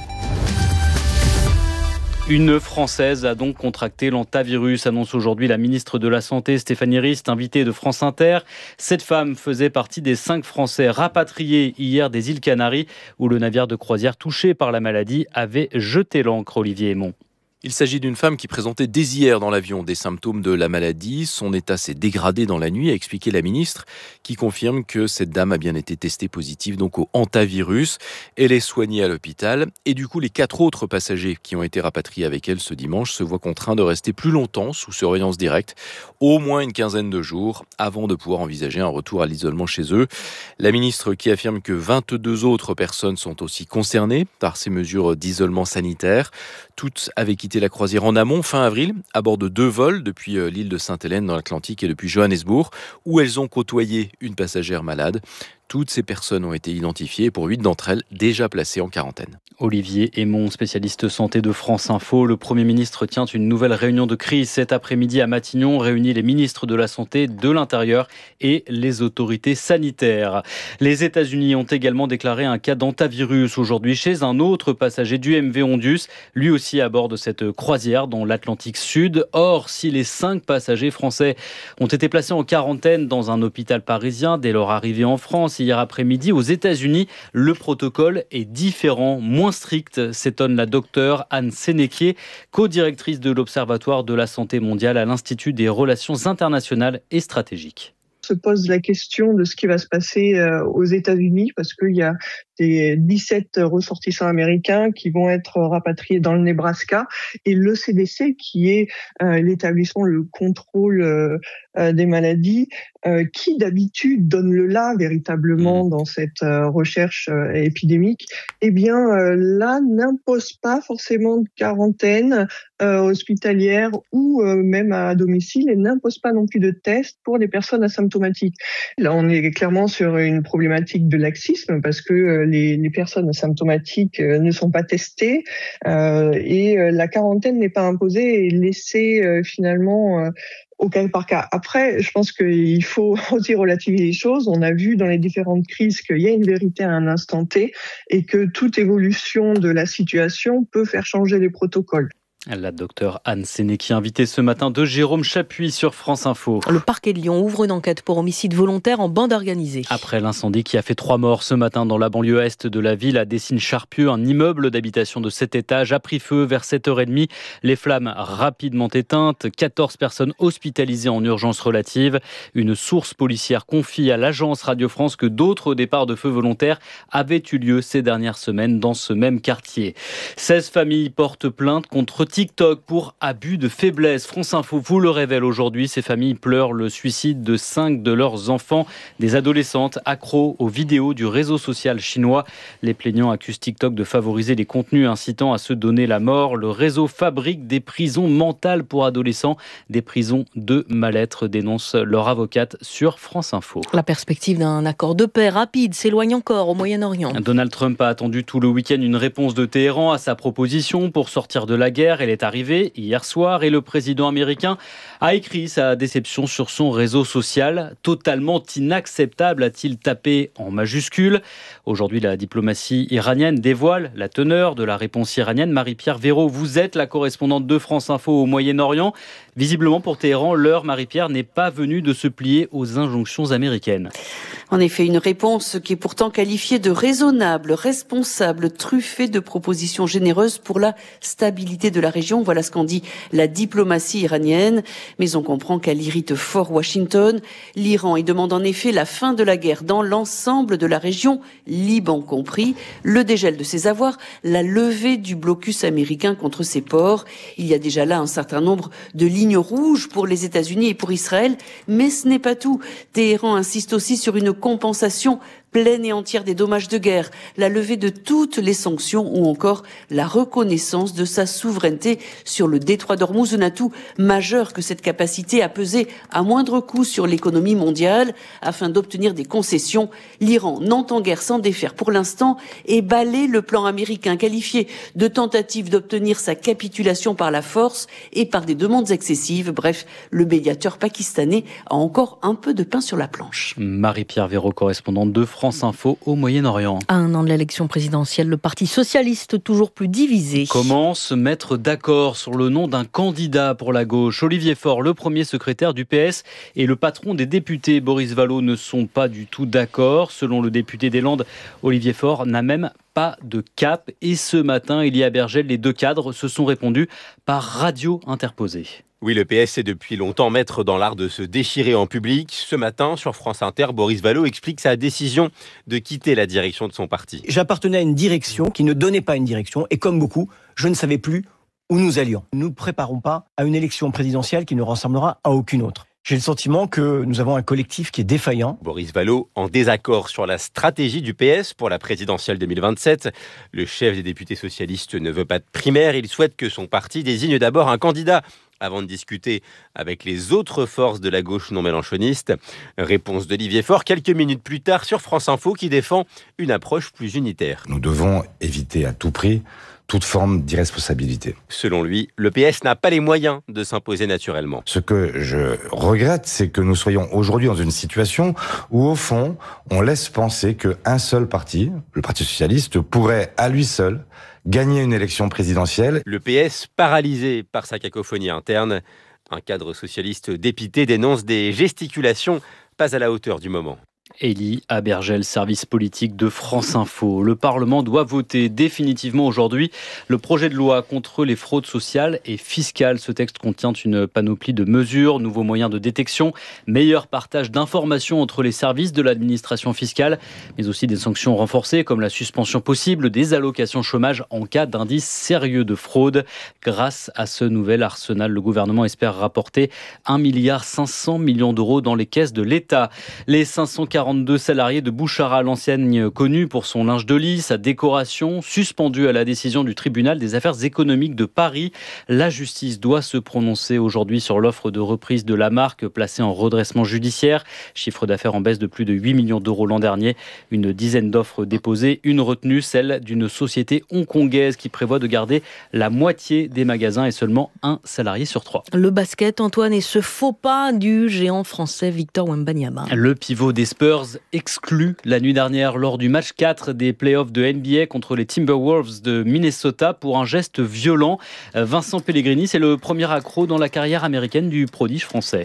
Une Française a donc contracté l'hantavirus, annonce aujourd'hui la ministre de la Santé Stéphanie Rist, invitée de France Inter. Cette femme faisait partie des 5 Français rapatriés hier des îles Canaries, où le navire de croisière touché par la maladie avait jeté l'ancre. Olivier Aymon. Il s'agit d'une femme qui présentait dès hier dans l'avion des symptômes de la maladie. Son état s'est dégradé dans la nuit, a expliqué la ministre, qui confirme que cette dame a bien été testée positive donc au hantavirus. Elle est soignée à l'hôpital et du coup les 4 autres passagers qui ont été rapatriés avec elle ce dimanche se voient contraints de rester plus longtemps sous surveillance directe, au moins une quinzaine de jours, avant de pouvoir envisager un retour à l'isolement chez eux. La ministre qui affirme que 22 autres personnes sont aussi concernées par ces mesures d'isolement sanitaire. Toutes avaient quitté la croisière en amont fin avril, à bord de 2 vols depuis l'île de Sainte-Hélène dans l'Atlantique et depuis Johannesburg, où elles ont côtoyé une passagère malade. Toutes ces personnes ont été identifiées pour 8 d'entre elles déjà placées en quarantaine. Olivier Aymon, spécialiste santé de France Info. Le Premier ministre tient une nouvelle réunion de crise cet après-midi à Matignon, réunit les ministres de la Santé, de l'Intérieur et les autorités sanitaires. Les États-Unis ont également déclaré un cas d'hantavirus aujourd'hui chez un autre passager du MV Ondius, lui aussi à bord de cette croisière dans l'Atlantique Sud. Or, si les 5 passagers français ont été placés en quarantaine dans un hôpital parisien dès leur arrivée en France hier après-midi, aux États-Unis, le protocole est différent, moins strict, s'étonne la docteure Anne Sénéquier, co-directrice de l'Observatoire de la santé mondiale à l'Institut des relations internationales et stratégiques. Se pose la question de ce qui va se passer aux États-Unis parce qu'il y a des 17 ressortissants américains qui vont être rapatriés dans le Nebraska et le CDC qui est l'établissement, le contrôle des maladies qui d'habitude donne le là véritablement dans cette recherche épidémique, eh bien là n'impose pas forcément de quarantaine hospitalière ou même à domicile et n'impose pas non plus de tests pour les personnes asymptomatiques. Là on est clairement sur une problématique de laxisme parce que les personnes asymptomatiques ne sont pas testées et la quarantaine n'est pas imposée et laissée finalement au cas par cas. Après, je pense qu'il faut aussi relativiser les choses. On a vu dans les différentes crises qu'il y a une vérité à un instant T et que toute évolution de la situation peut faire changer les protocoles. La docteure Anne Sénéqui, invitée ce matin de Jérôme Chapuis sur France Info. Le parquet de Lyon ouvre une enquête pour homicide volontaire en bande organisée. Après l'incendie qui a fait 3 morts ce matin dans la banlieue est de la ville à Dessines-Charpieu, un immeuble d'habitation de 7 étages a pris feu vers 7h30. Les flammes rapidement éteintes, 14 personnes hospitalisées en urgence relative. Une source policière confie à l'agence Radio France que d'autres départs de feu volontaires avaient eu lieu ces dernières semaines dans ce même quartier. 16 familles portent plainte contre TikTok pour abus de faiblesse. France Info vous le révèle aujourd'hui. Ces familles pleurent le suicide de 5 de leurs enfants, des adolescentes accros aux vidéos du réseau social chinois. Les plaignants accusent TikTok de favoriser les contenus incitant à se donner la mort. Le réseau fabrique des prisons mentales pour adolescents, des prisons de mal-être, dénonce leur avocate sur France Info. La perspective d'un accord de paix rapide s'éloigne encore au Moyen-Orient. Donald Trump a attendu tout le week-end une réponse de Téhéran à sa proposition pour sortir de la guerre. Elle est arrivée hier soir et le président américain a écrit sa déception sur son réseau social. Totalement inacceptable, a-t-il tapé en majuscule. Aujourd'hui, la diplomatie iranienne dévoile la teneur de la réponse iranienne. Marie-Pierre Véraud, vous êtes la correspondante de France Info au Moyen-Orient. Visiblement, pour Téhéran, l'heure, Marie-Pierre, n'est pas venue de se plier aux injonctions américaines. En effet, une réponse qui est pourtant qualifiée de raisonnable, responsable, truffée de propositions généreuses pour la stabilité de la région. Voilà ce qu'en dit la diplomatie iranienne. Mais on comprend qu'elle irrite fort Washington. L'Iran y demande en effet la fin de la guerre dans l'ensemble de la région, Liban compris, le dégel de ses avoirs, la levée du blocus américain contre ses ports. Il y a déjà là un certain nombre de lignes rouges pour les États-Unis et pour Israël. Mais ce n'est pas tout. Téhéran insiste aussi sur une compensation pleine et entière des dommages de guerre, la levée de toutes les sanctions ou encore la reconnaissance de sa souveraineté sur le détroit d'Ormuz, un atout majeur que cette capacité a pesé à moindre coût sur l'économie mondiale. Afin d'obtenir des concessions, l'Iran n'entend guère s'en défaire pour l'instant et balayer le plan américain qualifié de tentative d'obtenir sa capitulation par la force et par des demandes excessives. Bref, le médiateur pakistanais a encore un peu de pain sur la planche. Marie-Pierre Véraud, correspondante de France Info au Moyen-Orient. À un an de l'élection présidentielle, le Parti socialiste toujours plus divisé. Comment se mettre d'accord sur le nom d'un candidat pour la gauche ? Olivier Faure, le premier secrétaire du PS, et le patron des députés, Boris Vallaud, ne sont pas du tout d'accord. Selon le député des Landes, Olivier Faure n'a même pas de cap. Et ce matin, Élie Abergel, les 2 cadres se sont répondus par radio interposée. Oui, le PS est depuis longtemps maître dans l'art de se déchirer en public. Ce matin, sur France Inter, Boris Vallaud explique sa décision de quitter la direction de son parti. J'appartenais à une direction qui ne donnait pas une direction et comme beaucoup, je ne savais plus où nous allions. Nous ne préparons pas à une élection présidentielle qui ne ressemblera à aucune autre. J'ai le sentiment que nous avons un collectif qui est défaillant. Boris Vallaud en désaccord sur la stratégie du PS pour la présidentielle 2027. Le chef des députés socialistes ne veut pas de primaire. Il souhaite que son parti désigne d'abord un candidat avant de discuter avec les autres forces de la gauche non mélenchoniste. Réponse d'Olivier Faure quelques minutes plus tard sur France Info qui défend une approche plus unitaire. Nous devons éviter à tout prix toute forme d'irresponsabilité. Selon lui, le PS n'a pas les moyens de s'imposer naturellement. Ce que je regrette, c'est que nous soyons aujourd'hui dans une situation où, au fond, on laisse penser qu'un seul parti, le Parti socialiste, pourrait à lui seul gagner une élection présidentielle. Le PS, paralysé par sa cacophonie interne, un cadre socialiste dépité dénonce des gesticulations pas à la hauteur du moment. Élie Abergel, service politique de France Info. Le Parlement doit voter définitivement aujourd'hui le projet de loi contre les fraudes sociales et fiscales. Ce texte contient une panoplie de mesures, nouveaux moyens de détection, meilleur partage d'informations entre les services de l'administration fiscale, mais aussi des sanctions renforcées comme la suspension possible des allocations chômage en cas d'indice sérieux de fraude. Grâce à ce nouvel arsenal, le gouvernement espère rapporter 1,5 milliard d'euros dans les caisses de l'État. Les 542 salariés de Bouchara, l'enseigne connue pour son linge de lit, sa décoration, suspendue à la décision du tribunal des affaires économiques de Paris. La justice doit se prononcer aujourd'hui sur l'offre de reprise de la marque placée en redressement judiciaire. Chiffre d'affaires en baisse de plus de 8 millions d'euros l'an dernier. Une dizaine d'offres déposées, une retenue, celle d'une société hongkongaise qui prévoit de garder la moitié des magasins et seulement un salarié sur 3. Le basket, Antoine, et ce faux pas du géant français Victor Wembanyama. Le pivot des Spurs Spurs exclus la nuit dernière lors du match 4 des playoffs de NBA contre les Timberwolves de Minnesota pour un geste violent. Vincent Pellegrini, c'est le premier accro dans la carrière américaine du prodige français.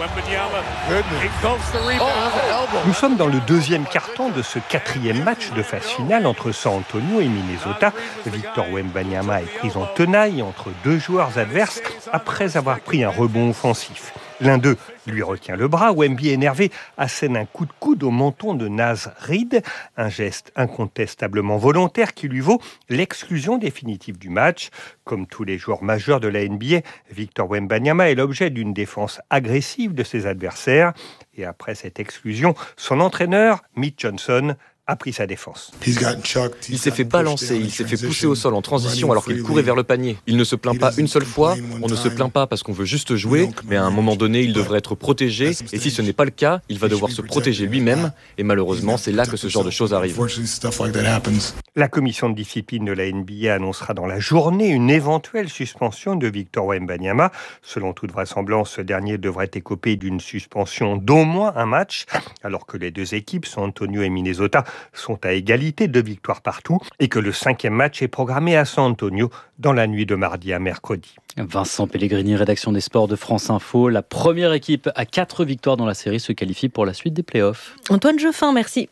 Nous sommes dans le deuxième quart-temps de ce quatrième match de phase finale entre San Antonio et Minnesota. Victor Wembanyama est pris en tenaille entre deux joueurs adverses après avoir pris un rebond offensif. L'un d'eux lui retient le bras. Wemby, énervé, assène un coup de coude au menton de Naz Reid. Un geste incontestablement volontaire qui lui vaut l'exclusion définitive du match. Comme tous les joueurs majeurs de la NBA, Victor Wembanyama est l'objet d'une défense agressive de ses adversaires. Et après cette exclusion, son entraîneur, Mitch Johnson, a pris sa défense. Il s'est fait balancer, il s'est fait pousser au sol en transition alors qu'il courait vers le panier. Il ne se plaint pas une seule fois, on ne se plaint pas parce qu'on veut juste jouer, mais à un moment donné, il devrait être protégé, et si ce n'est pas le cas, il va devoir se protéger lui-même, et malheureusement, c'est là que ce genre de choses arrive. La commission de discipline de la NBA annoncera dans la journée une éventuelle suspension de Victor Wembanyama. Selon toute vraisemblance, ce dernier devrait écoper d'une suspension d'au moins un match, alors que les deux équipes, San Antonio et Minnesota, sont à égalité, 2 victoires partout, et que le 5e match est programmé à San Antonio dans la nuit de mardi à mercredi. Vincent Pellegrini, rédaction des sports de France Info. La première équipe à 4 victoires dans la série se qualifie pour la suite des playoffs. Antoine Jeffin, merci.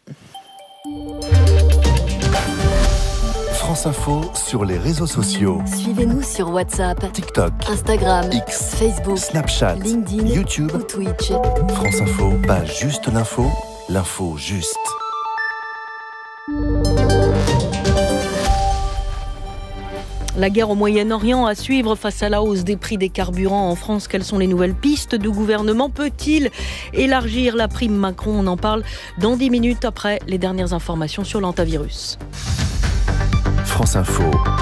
France Info sur les réseaux sociaux. Suivez-nous sur WhatsApp, TikTok, Instagram, X, Facebook, Snapchat, LinkedIn, YouTube ou Twitch. France Info, pas juste l'info, l'info juste. La guerre au Moyen-Orient à suivre face à la hausse des prix des carburants en France. Quelles sont les nouvelles pistes du gouvernement? Peut-il élargir la prime Macron? On en parle dans 10 minutes après les dernières informations sur l'hantavirus. France Info,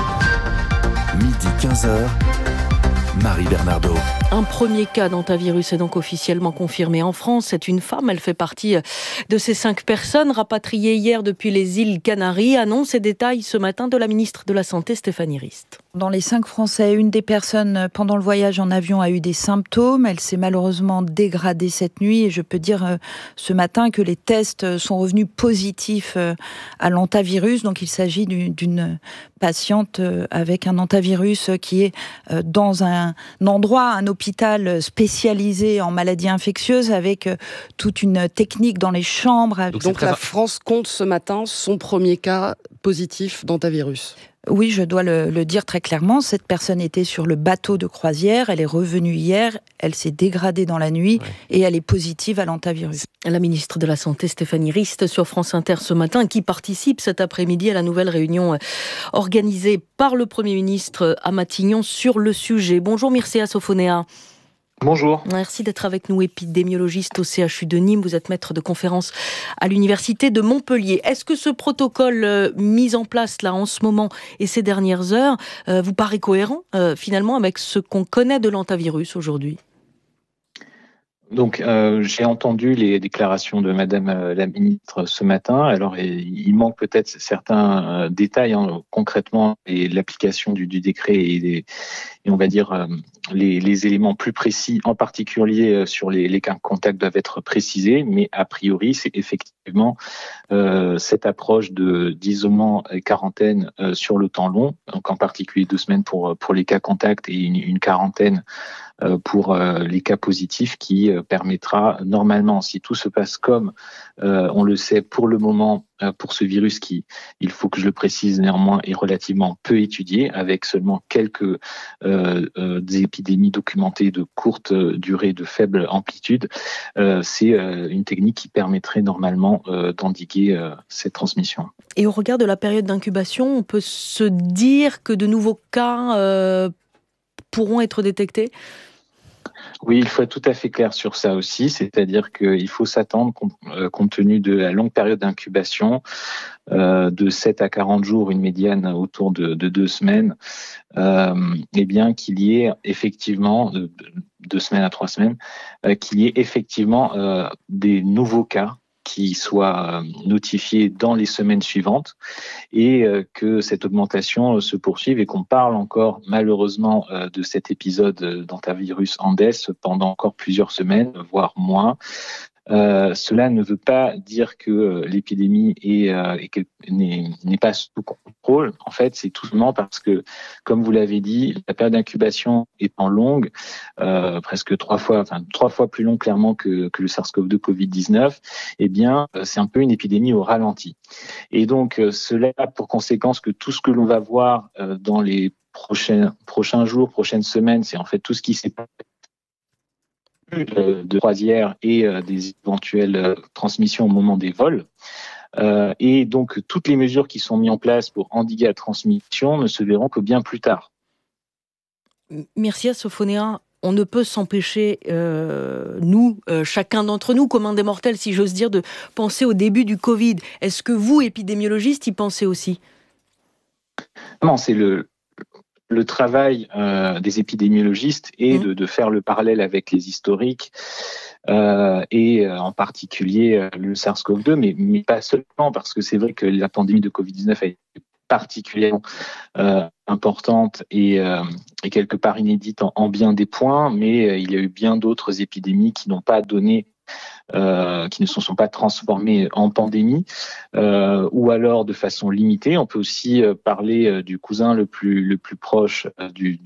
midi 15h, Marie Bernardo. Un premier cas d'hantavirus est donc officiellement confirmé en France. C'est une femme, elle fait partie de ces 5 personnes rapatriées hier depuis les îles Canaries. Annonce et détails ce matin de la ministre de la Santé, Stéphanie Rist. Dans les 5 Français, une des personnes pendant le voyage en avion a eu des symptômes. Elle s'est malheureusement dégradée cette nuit et je peux dire ce matin que les tests sont revenus positifs à l'hantavirus. Donc il s'agit d'une patiente avec un hantavirus qui est dans un endroit, un hôpital spécialisé en maladies infectieuses avec toute une technique dans les chambres. Donc la France compte ce matin son premier cas positif d'hantavirus. Oui, je dois le dire très clairement. Cette personne était sur le bateau de croisière. Elle est revenue hier. Elle s'est dégradée dans la nuit et elle est positive à l'hantavirus. La ministre de la Santé, Stéphanie Rist, sur France Inter ce matin, qui participe cet après-midi à la nouvelle réunion organisée par le Premier ministre à Matignon sur le sujet. Bonjour Mircea Sofonea. Bonjour. Merci d'être avec nous, épidémiologiste au CHU de Nîmes. Vous êtes maître de conférence à l'Université de Montpellier. Est-ce que ce protocole mis en place là en ce moment et ces dernières heures vous paraît cohérent finalement avec ce qu'on connaît de l'hantavirus aujourd'hui ? Donc, j'ai entendu les déclarations de Madame la ministre ce matin. Alors, il manque peut-être certains détails concrètement et l'application du décret et on va dire les éléments plus précis, en particulier sur les cas contacts doivent être précisés. Mais a priori, c'est effectivement cette approche d'isolement et quarantaine sur le temps long, donc en particulier 2 semaines pour les cas contacts et une quarantaine pour les cas positifs qui permettra normalement, si tout se passe comme on le sait pour le moment, pour ce virus qui, il faut que je le précise néanmoins, est relativement peu étudié, avec seulement quelques des épidémies documentées de courte durée, de faible amplitude, c'est une technique qui permettrait normalement d'endiguer cette transmission. Et au regard de la période d'incubation, on peut se dire que de nouveaux cas pourront être détectés ? Oui, il faut être tout à fait clair sur ça aussi, c'est-à-dire qu'il faut s'attendre, compte tenu de la longue période d'incubation, de 7 à 40 jours, une médiane autour de 2 semaines, eh bien qu'il y ait effectivement, 2 semaines à 3 semaines, qu'il y ait effectivement des nouveaux cas qui soient notifiés dans les semaines suivantes et que cette augmentation se poursuive et qu'on parle encore malheureusement de cet épisode d'hantavirus Andes pendant encore plusieurs semaines, voire moins. cela ne veut pas dire que l'épidémie n'est pas sous contrôle. En fait, c'est tout simplement parce que, comme vous l'avez dit, la période d'incubation étant longue, presque 3 fois plus long clairement que le SARS-CoV-2 Covid-19, eh bien, c'est un peu une épidémie au ralenti. Et donc, cela a pour conséquence que tout ce que l'on va voir dans les prochains jours, prochaines semaines, c'est en fait tout ce qui s'est passé de croisière et des éventuelles transmissions au moment des vols. Et donc, toutes les mesures qui sont mises en place pour endiguer la transmission ne se verront que bien plus tard. Mircea Sofonea, on ne peut s'empêcher, chacun d'entre nous, commun des mortels, si j'ose dire, de penser au début du Covid. Est-ce que vous, épidémiologiste, y pensez aussi ? Non, c'est le travail des épidémiologistes est de faire le parallèle avec les historiques et en particulier le SARS-CoV-2, mais pas seulement, parce que c'est vrai que la pandémie de Covid-19 a été particulièrement importante et quelque part inédite en bien des points, mais il y a eu bien d'autres épidémies qui n'ont pas donné qui ne se sont pas transformés en pandémie, ou alors de façon limitée. On peut aussi parler du cousin le plus proche du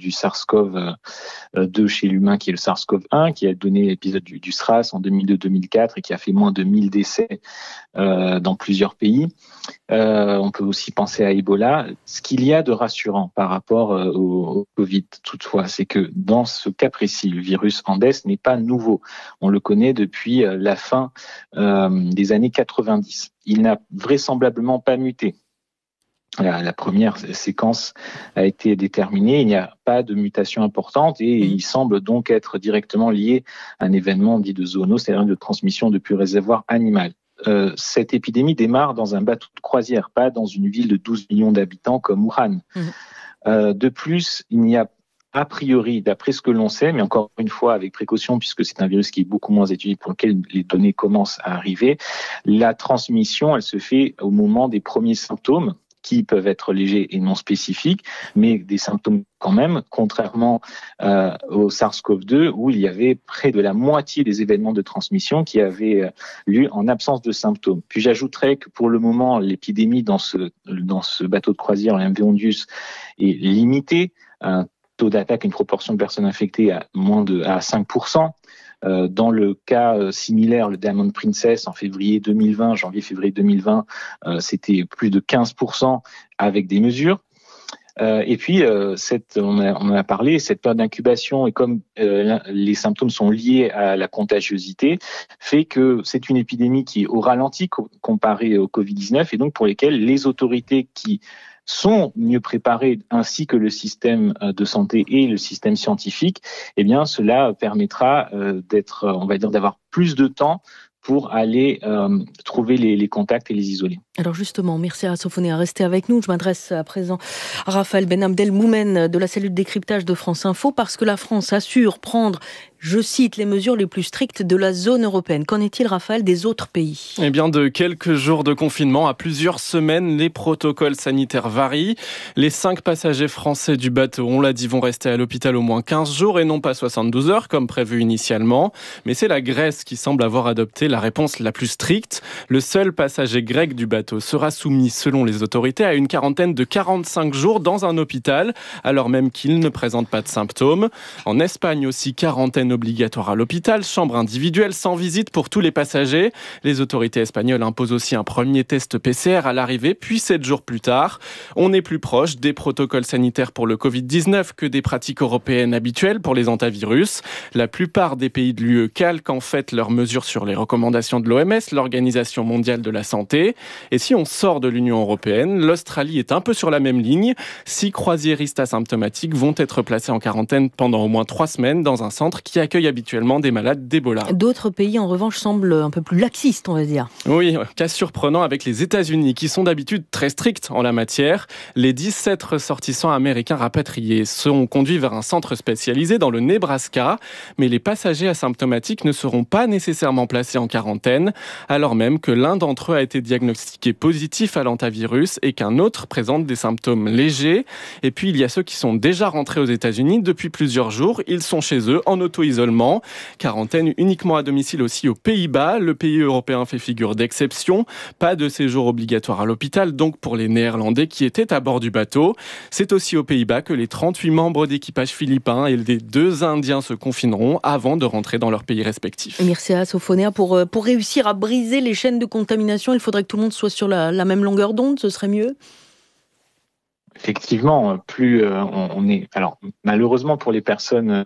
SARS-CoV-2 chez l'humain, qui est le SARS-CoV-1, qui a donné l'épisode du SRAS en 2002-2004 et qui a fait moins de 1000 décès dans plusieurs pays. On peut aussi penser à Ebola. Ce qu'il y a de rassurant par rapport au Covid, toutefois, c'est que dans ce cas précis, le virus Andes n'est pas nouveau. On le connaît depuis la fin des années 90. Il n'a vraisemblablement pas muté. La première séquence a été déterminée, il n'y a pas de mutation importante et il semble donc être directement lié à un événement dit de zoonose, c'est-à-dire de transmission depuis le réservoir animal. Cette épidémie démarre dans un bateau de croisière, pas dans une ville de 12 millions d'habitants comme Wuhan. De plus, il n'y a a priori, d'après ce que l'on sait, mais encore une fois avec précaution puisque c'est un virus qui est beaucoup moins étudié pour lequel les données commencent à arriver, la transmission, elle se fait au moment des premiers symptômes qui peuvent être légers et non spécifiques, mais des symptômes quand même, contrairement au SARS-CoV-2, où il y avait près de la moitié des événements de transmission qui avaient lieu en absence de symptômes. Puis j'ajouterais que pour le moment, l'épidémie dans ce bateau de croisière, le MV Ondius, est limitée. Un taux d'attaque, une proportion de personnes infectées à 5%. Dans le cas similaire, le Diamond Princess en janvier-février 2020, c'était plus de 15% avec des mesures. Et puis, on en a parlé, cette période d'incubation, et comme les symptômes sont liés à la contagiosité, fait que c'est une épidémie qui est au ralenti comparée au Covid-19, et donc pour lesquelles les autorités qui sont mieux préparés, ainsi que le système de santé et le système scientifique, eh bien, cela permettra d'avoir plus de temps pour aller trouver les contacts et les isoler. Alors justement, Mircea Sofonea, restez avec nous. Je m'adresse à présent à Raphaël Ben Abdelmoumen de la cellule décryptage de France Info, parce que la France assure prendre, je cite, les mesures les plus strictes de la zone européenne. Qu'en est-il, Raphaël, des autres pays ? Eh bien, de quelques jours de confinement à plusieurs semaines, les protocoles sanitaires varient. Les 5 passagers français du bateau, on l'a dit, vont rester à l'hôpital au moins 15 jours et non pas 72 heures comme prévu initialement. Mais c'est la Grèce qui semble avoir adopté la réponse la plus stricte. Le seul passager grec du bateau sera soumis, selon les autorités, à une quarantaine de 45 jours dans un hôpital, alors même qu'il ne présente pas de symptômes. En Espagne aussi, quarantaine obligatoire à l'hôpital, chambre individuelle sans visite pour tous les passagers. Les autorités espagnoles imposent aussi un premier test PCR à l'arrivée, puis 7 jours plus tard. On est plus proche des protocoles sanitaires pour le Covid-19 que des pratiques européennes habituelles pour les antivirus. La plupart des pays de l'UE calquent en fait leurs mesures sur les recommandations de l'OMS, l'Organisation mondiale de la santé. Et si on sort de l'Union européenne, l'Australie est un peu sur la même ligne. 6 croisiéristes asymptomatiques vont être placés en quarantaine pendant au moins 3 semaines dans un centre qui accueille habituellement des malades d'Ebola. D'autres pays, en revanche, semblent un peu plus laxistes, on va dire. Oui, cas surprenant avec les États-Unis, qui sont d'habitude très stricts en la matière. Les 17 ressortissants américains rapatriés sont conduits vers un centre spécialisé dans le Nebraska, mais les passagers asymptomatiques ne seront pas nécessairement placés en quarantaine, alors même que l'un d'entre eux a été diagnostiqué qui est positif à l'hantavirus et qu'un autre présente des symptômes légers. Et puis il y a ceux qui sont déjà rentrés aux États-Unis depuis plusieurs jours. Ils sont chez eux en auto-isolement. Quarantaine uniquement à domicile aussi aux Pays-Bas. Le pays européen fait figure d'exception. Pas de séjour obligatoire à l'hôpital, donc pour les Néerlandais qui étaient à bord du bateau. C'est aussi aux Pays-Bas que les 38 membres d'équipage philippins et les 2 Indiens se confineront avant de rentrer dans leur pays respectifs. Mircea Sofonea, pour réussir à briser les chaînes de contamination, il faudrait que tout le monde soit sur la même longueur d'onde, ce serait mieux ? Effectivement, plus on est... Alors, malheureusement pour les personnes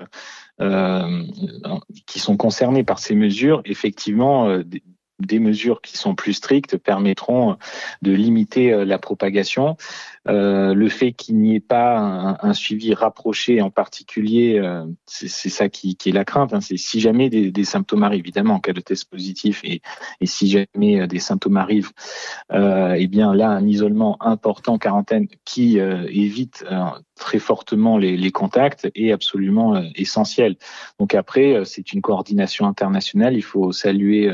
qui sont concernées par ces mesures, effectivement, des mesures qui sont plus strictes permettront de limiter la propagation. Le fait qu'il n'y ait pas un suivi rapproché en particulier, c'est ça qui est la crainte. C'est si jamais des symptômes arrivent, évidemment en cas de test positif, et si jamais des symptômes arrivent, eh bien là un isolement important, quarantaine, qui évite très fortement les contacts est absolument essentiel. Donc après, c'est une coordination internationale. Il faut saluer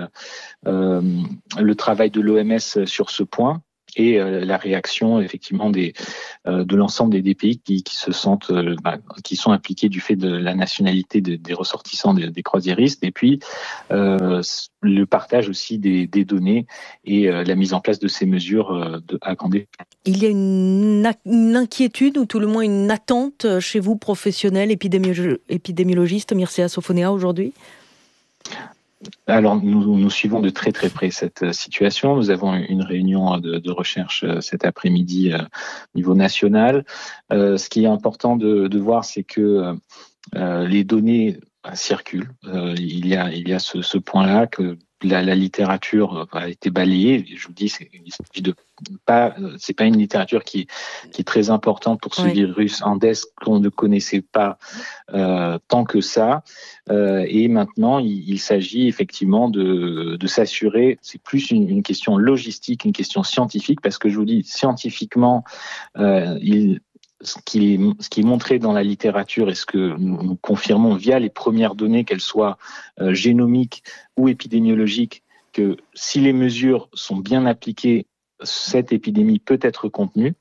le travail de l'OMS sur ce point. Et la réaction effectivement de l'ensemble des pays qui se sentent qui sont impliqués du fait de la nationalité des ressortissants des croisiéristes, et puis le partage aussi des données et la mise en place de ces mesures à grande échelle. Il y a une inquiétude ou tout le moins une attente chez vous, professionnels, épidémiologistes, Mircea Sofonea, aujourd'hui ? Alors, nous suivons de très très près cette situation. Nous avons une réunion de recherche cet après-midi au niveau national. Ce qui est important de voir, c'est que les données circulent. Il y a ce point-là que la littérature a été balayée. Je vous dis, c'est pas une littérature qui est très importante pour ce virus Andes qu'on ne connaissait pas tant que ça. Et maintenant, il s'agit effectivement de s'assurer. C'est plus une question logistique, une question scientifique, parce que je vous dis, scientifiquement, ce qui est montré dans la littérature et ce que nous confirmons via les premières données, qu'elles soient génomiques ou épidémiologiques, que si les mesures sont bien appliquées, cette épidémie peut être contenue.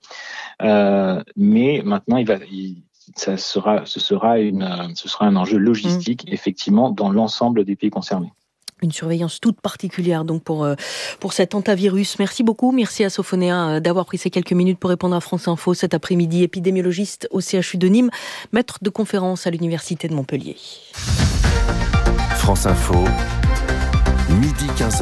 Mais maintenant, ce sera un enjeu logistique, effectivement, dans l'ensemble des pays concernés. Une surveillance toute particulière donc pour cet hantavirus. Merci beaucoup, Mircea Sofonea, d'avoir pris ces quelques minutes pour répondre à France Info cet après-midi. Épidémiologiste au CHU de Nîmes, maître de conférence à l'Université de Montpellier. France Info, midi 15h.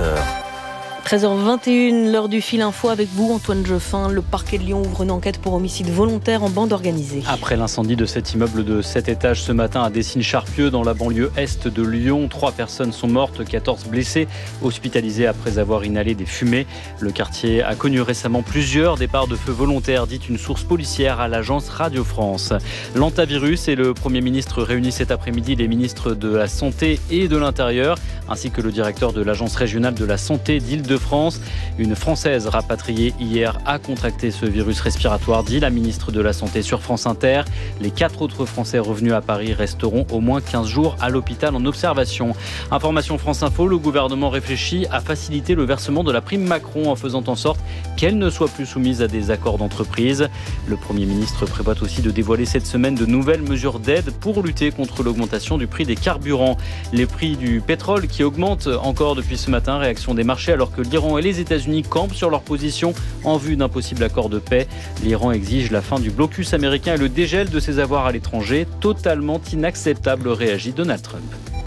13h21, l'heure du fil info avec vous, Antoine Geoffin. Le parquet de Lyon ouvre une enquête pour homicide volontaire en bande organisée. Après l'incendie de cet immeuble de 7 étages ce matin à Dessines-Charpieu, dans la banlieue est de Lyon, 3 personnes sont mortes, 14 blessées, hospitalisées après avoir inhalé des fumées. Le quartier a connu récemment plusieurs départs de feu volontaires, dit une source policière à l'agence Radio France. L'hantavirus et le Premier ministre réunissent cet après-midi les ministres de la Santé et de l'Intérieur, ainsi que le directeur de l'agence régionale de la santé d'Île-de-France. Une Française rapatriée hier a contracté ce virus respiratoire, dit la ministre de la Santé sur France Inter. Les 4 autres Français revenus à Paris resteront au moins 15 jours à l'hôpital en observation. Information France Info, le gouvernement réfléchit à faciliter le versement de la prime Macron en faisant en sorte qu'elle ne soit plus soumise à des accords d'entreprise. Le Premier ministre prévoit aussi de dévoiler cette semaine de nouvelles mesures d'aide pour lutter contre l'augmentation du prix des carburants. Les prix du pétrole qui augmentent encore depuis ce matin, réaction des marchés alors que l'Iran et les États-Unis campent sur leur position en vue d'un possible accord de paix. L'Iran exige la fin du blocus américain et le dégel de ses avoirs à l'étranger. Totalement inacceptable, réagit Donald Trump.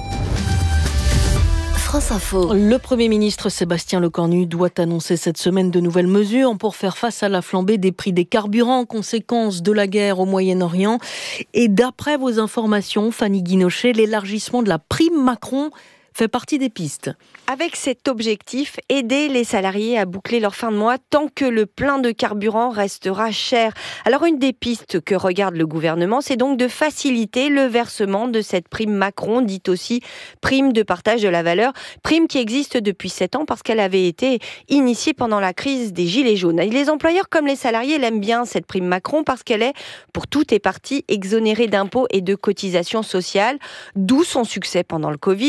France Info. Le Premier ministre Sébastien Lecornu doit annoncer cette semaine de nouvelles mesures pour faire face à la flambée des prix des carburants, conséquence de la guerre au Moyen-Orient. Et d'après vos informations, Fanny Guinochet, l'élargissement de la prime Macron fait partie des pistes. Avec cet objectif, aider les salariés à boucler leur fin de mois tant que le plein de carburant restera cher. Alors une des pistes que regarde le gouvernement, c'est donc de faciliter le versement de cette prime Macron, dite aussi prime de partage de la valeur, prime qui existe depuis 7 ans parce qu'elle avait été initiée pendant la crise des Gilets jaunes. Et les employeurs comme les salariés l'aiment bien cette prime Macron parce qu'elle est, pour toutes et parties, exonérée d'impôts et de cotisations sociales, d'où son succès pendant le Covid, mais aussi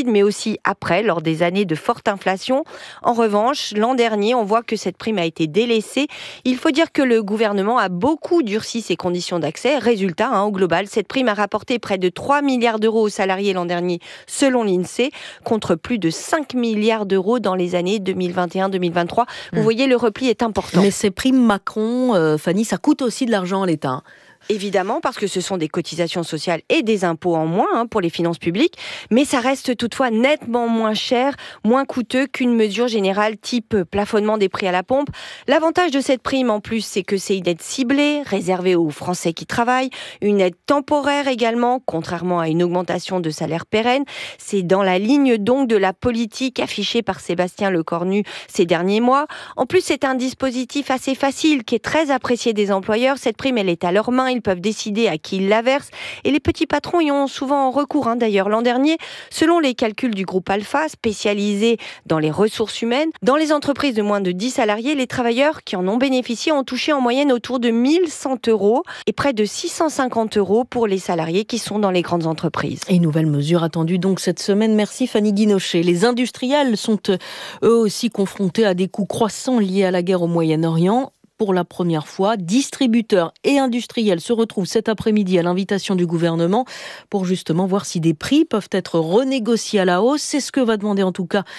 aussi après, lors des années de forte inflation. En revanche, l'an dernier, on voit que cette prime a été délaissée. Il faut dire que le gouvernement a beaucoup durci ses conditions d'accès. Résultat, au global, cette prime a rapporté près de 3 milliards d'euros aux salariés l'an dernier, selon l'INSEE, contre plus de 5 milliards d'euros dans les années 2021-2023. Vous voyez, le repli est important. Mais ces primes Macron, Fanny, ça coûte aussi de l'argent à l'État. Évidemment, parce que ce sont des cotisations sociales et des impôts en moins pour les finances publiques, mais ça reste toutefois nettement moins cher, moins coûteux qu'une mesure générale type plafonnement des prix à la pompe. L'avantage de cette prime en plus, c'est que c'est une aide ciblée, réservée aux Français qui travaillent, une aide temporaire également, contrairement à une augmentation de salaire pérenne. C'est dans la ligne donc de la politique affichée par Sébastien Lecornu ces derniers mois. En plus, c'est un dispositif assez facile qui est très apprécié des employeurs. Cette prime, elle est à leurs mains. Ils peuvent décider à qui ils la versent. Et les petits patrons y ont souvent recours. D'ailleurs, l'an dernier, selon les calculs du groupe Alpha, spécialisé dans les ressources humaines, dans les entreprises de moins de 10 salariés, les travailleurs qui en ont bénéficié ont touché en moyenne autour de 1 100 € et près de 650 € pour les salariés qui sont dans les grandes entreprises. Et nouvelle mesure attendue donc cette semaine. Merci Fanny Guinochet. Les industriels sont eux aussi confrontés à des coûts croissants liés à la guerre au Moyen-Orient. Pour la première fois, distributeurs et industriels se retrouvent cet après-midi à l'invitation du gouvernement pour justement voir si des prix peuvent être renégociés à la hausse. C'est ce que va demander en tout cas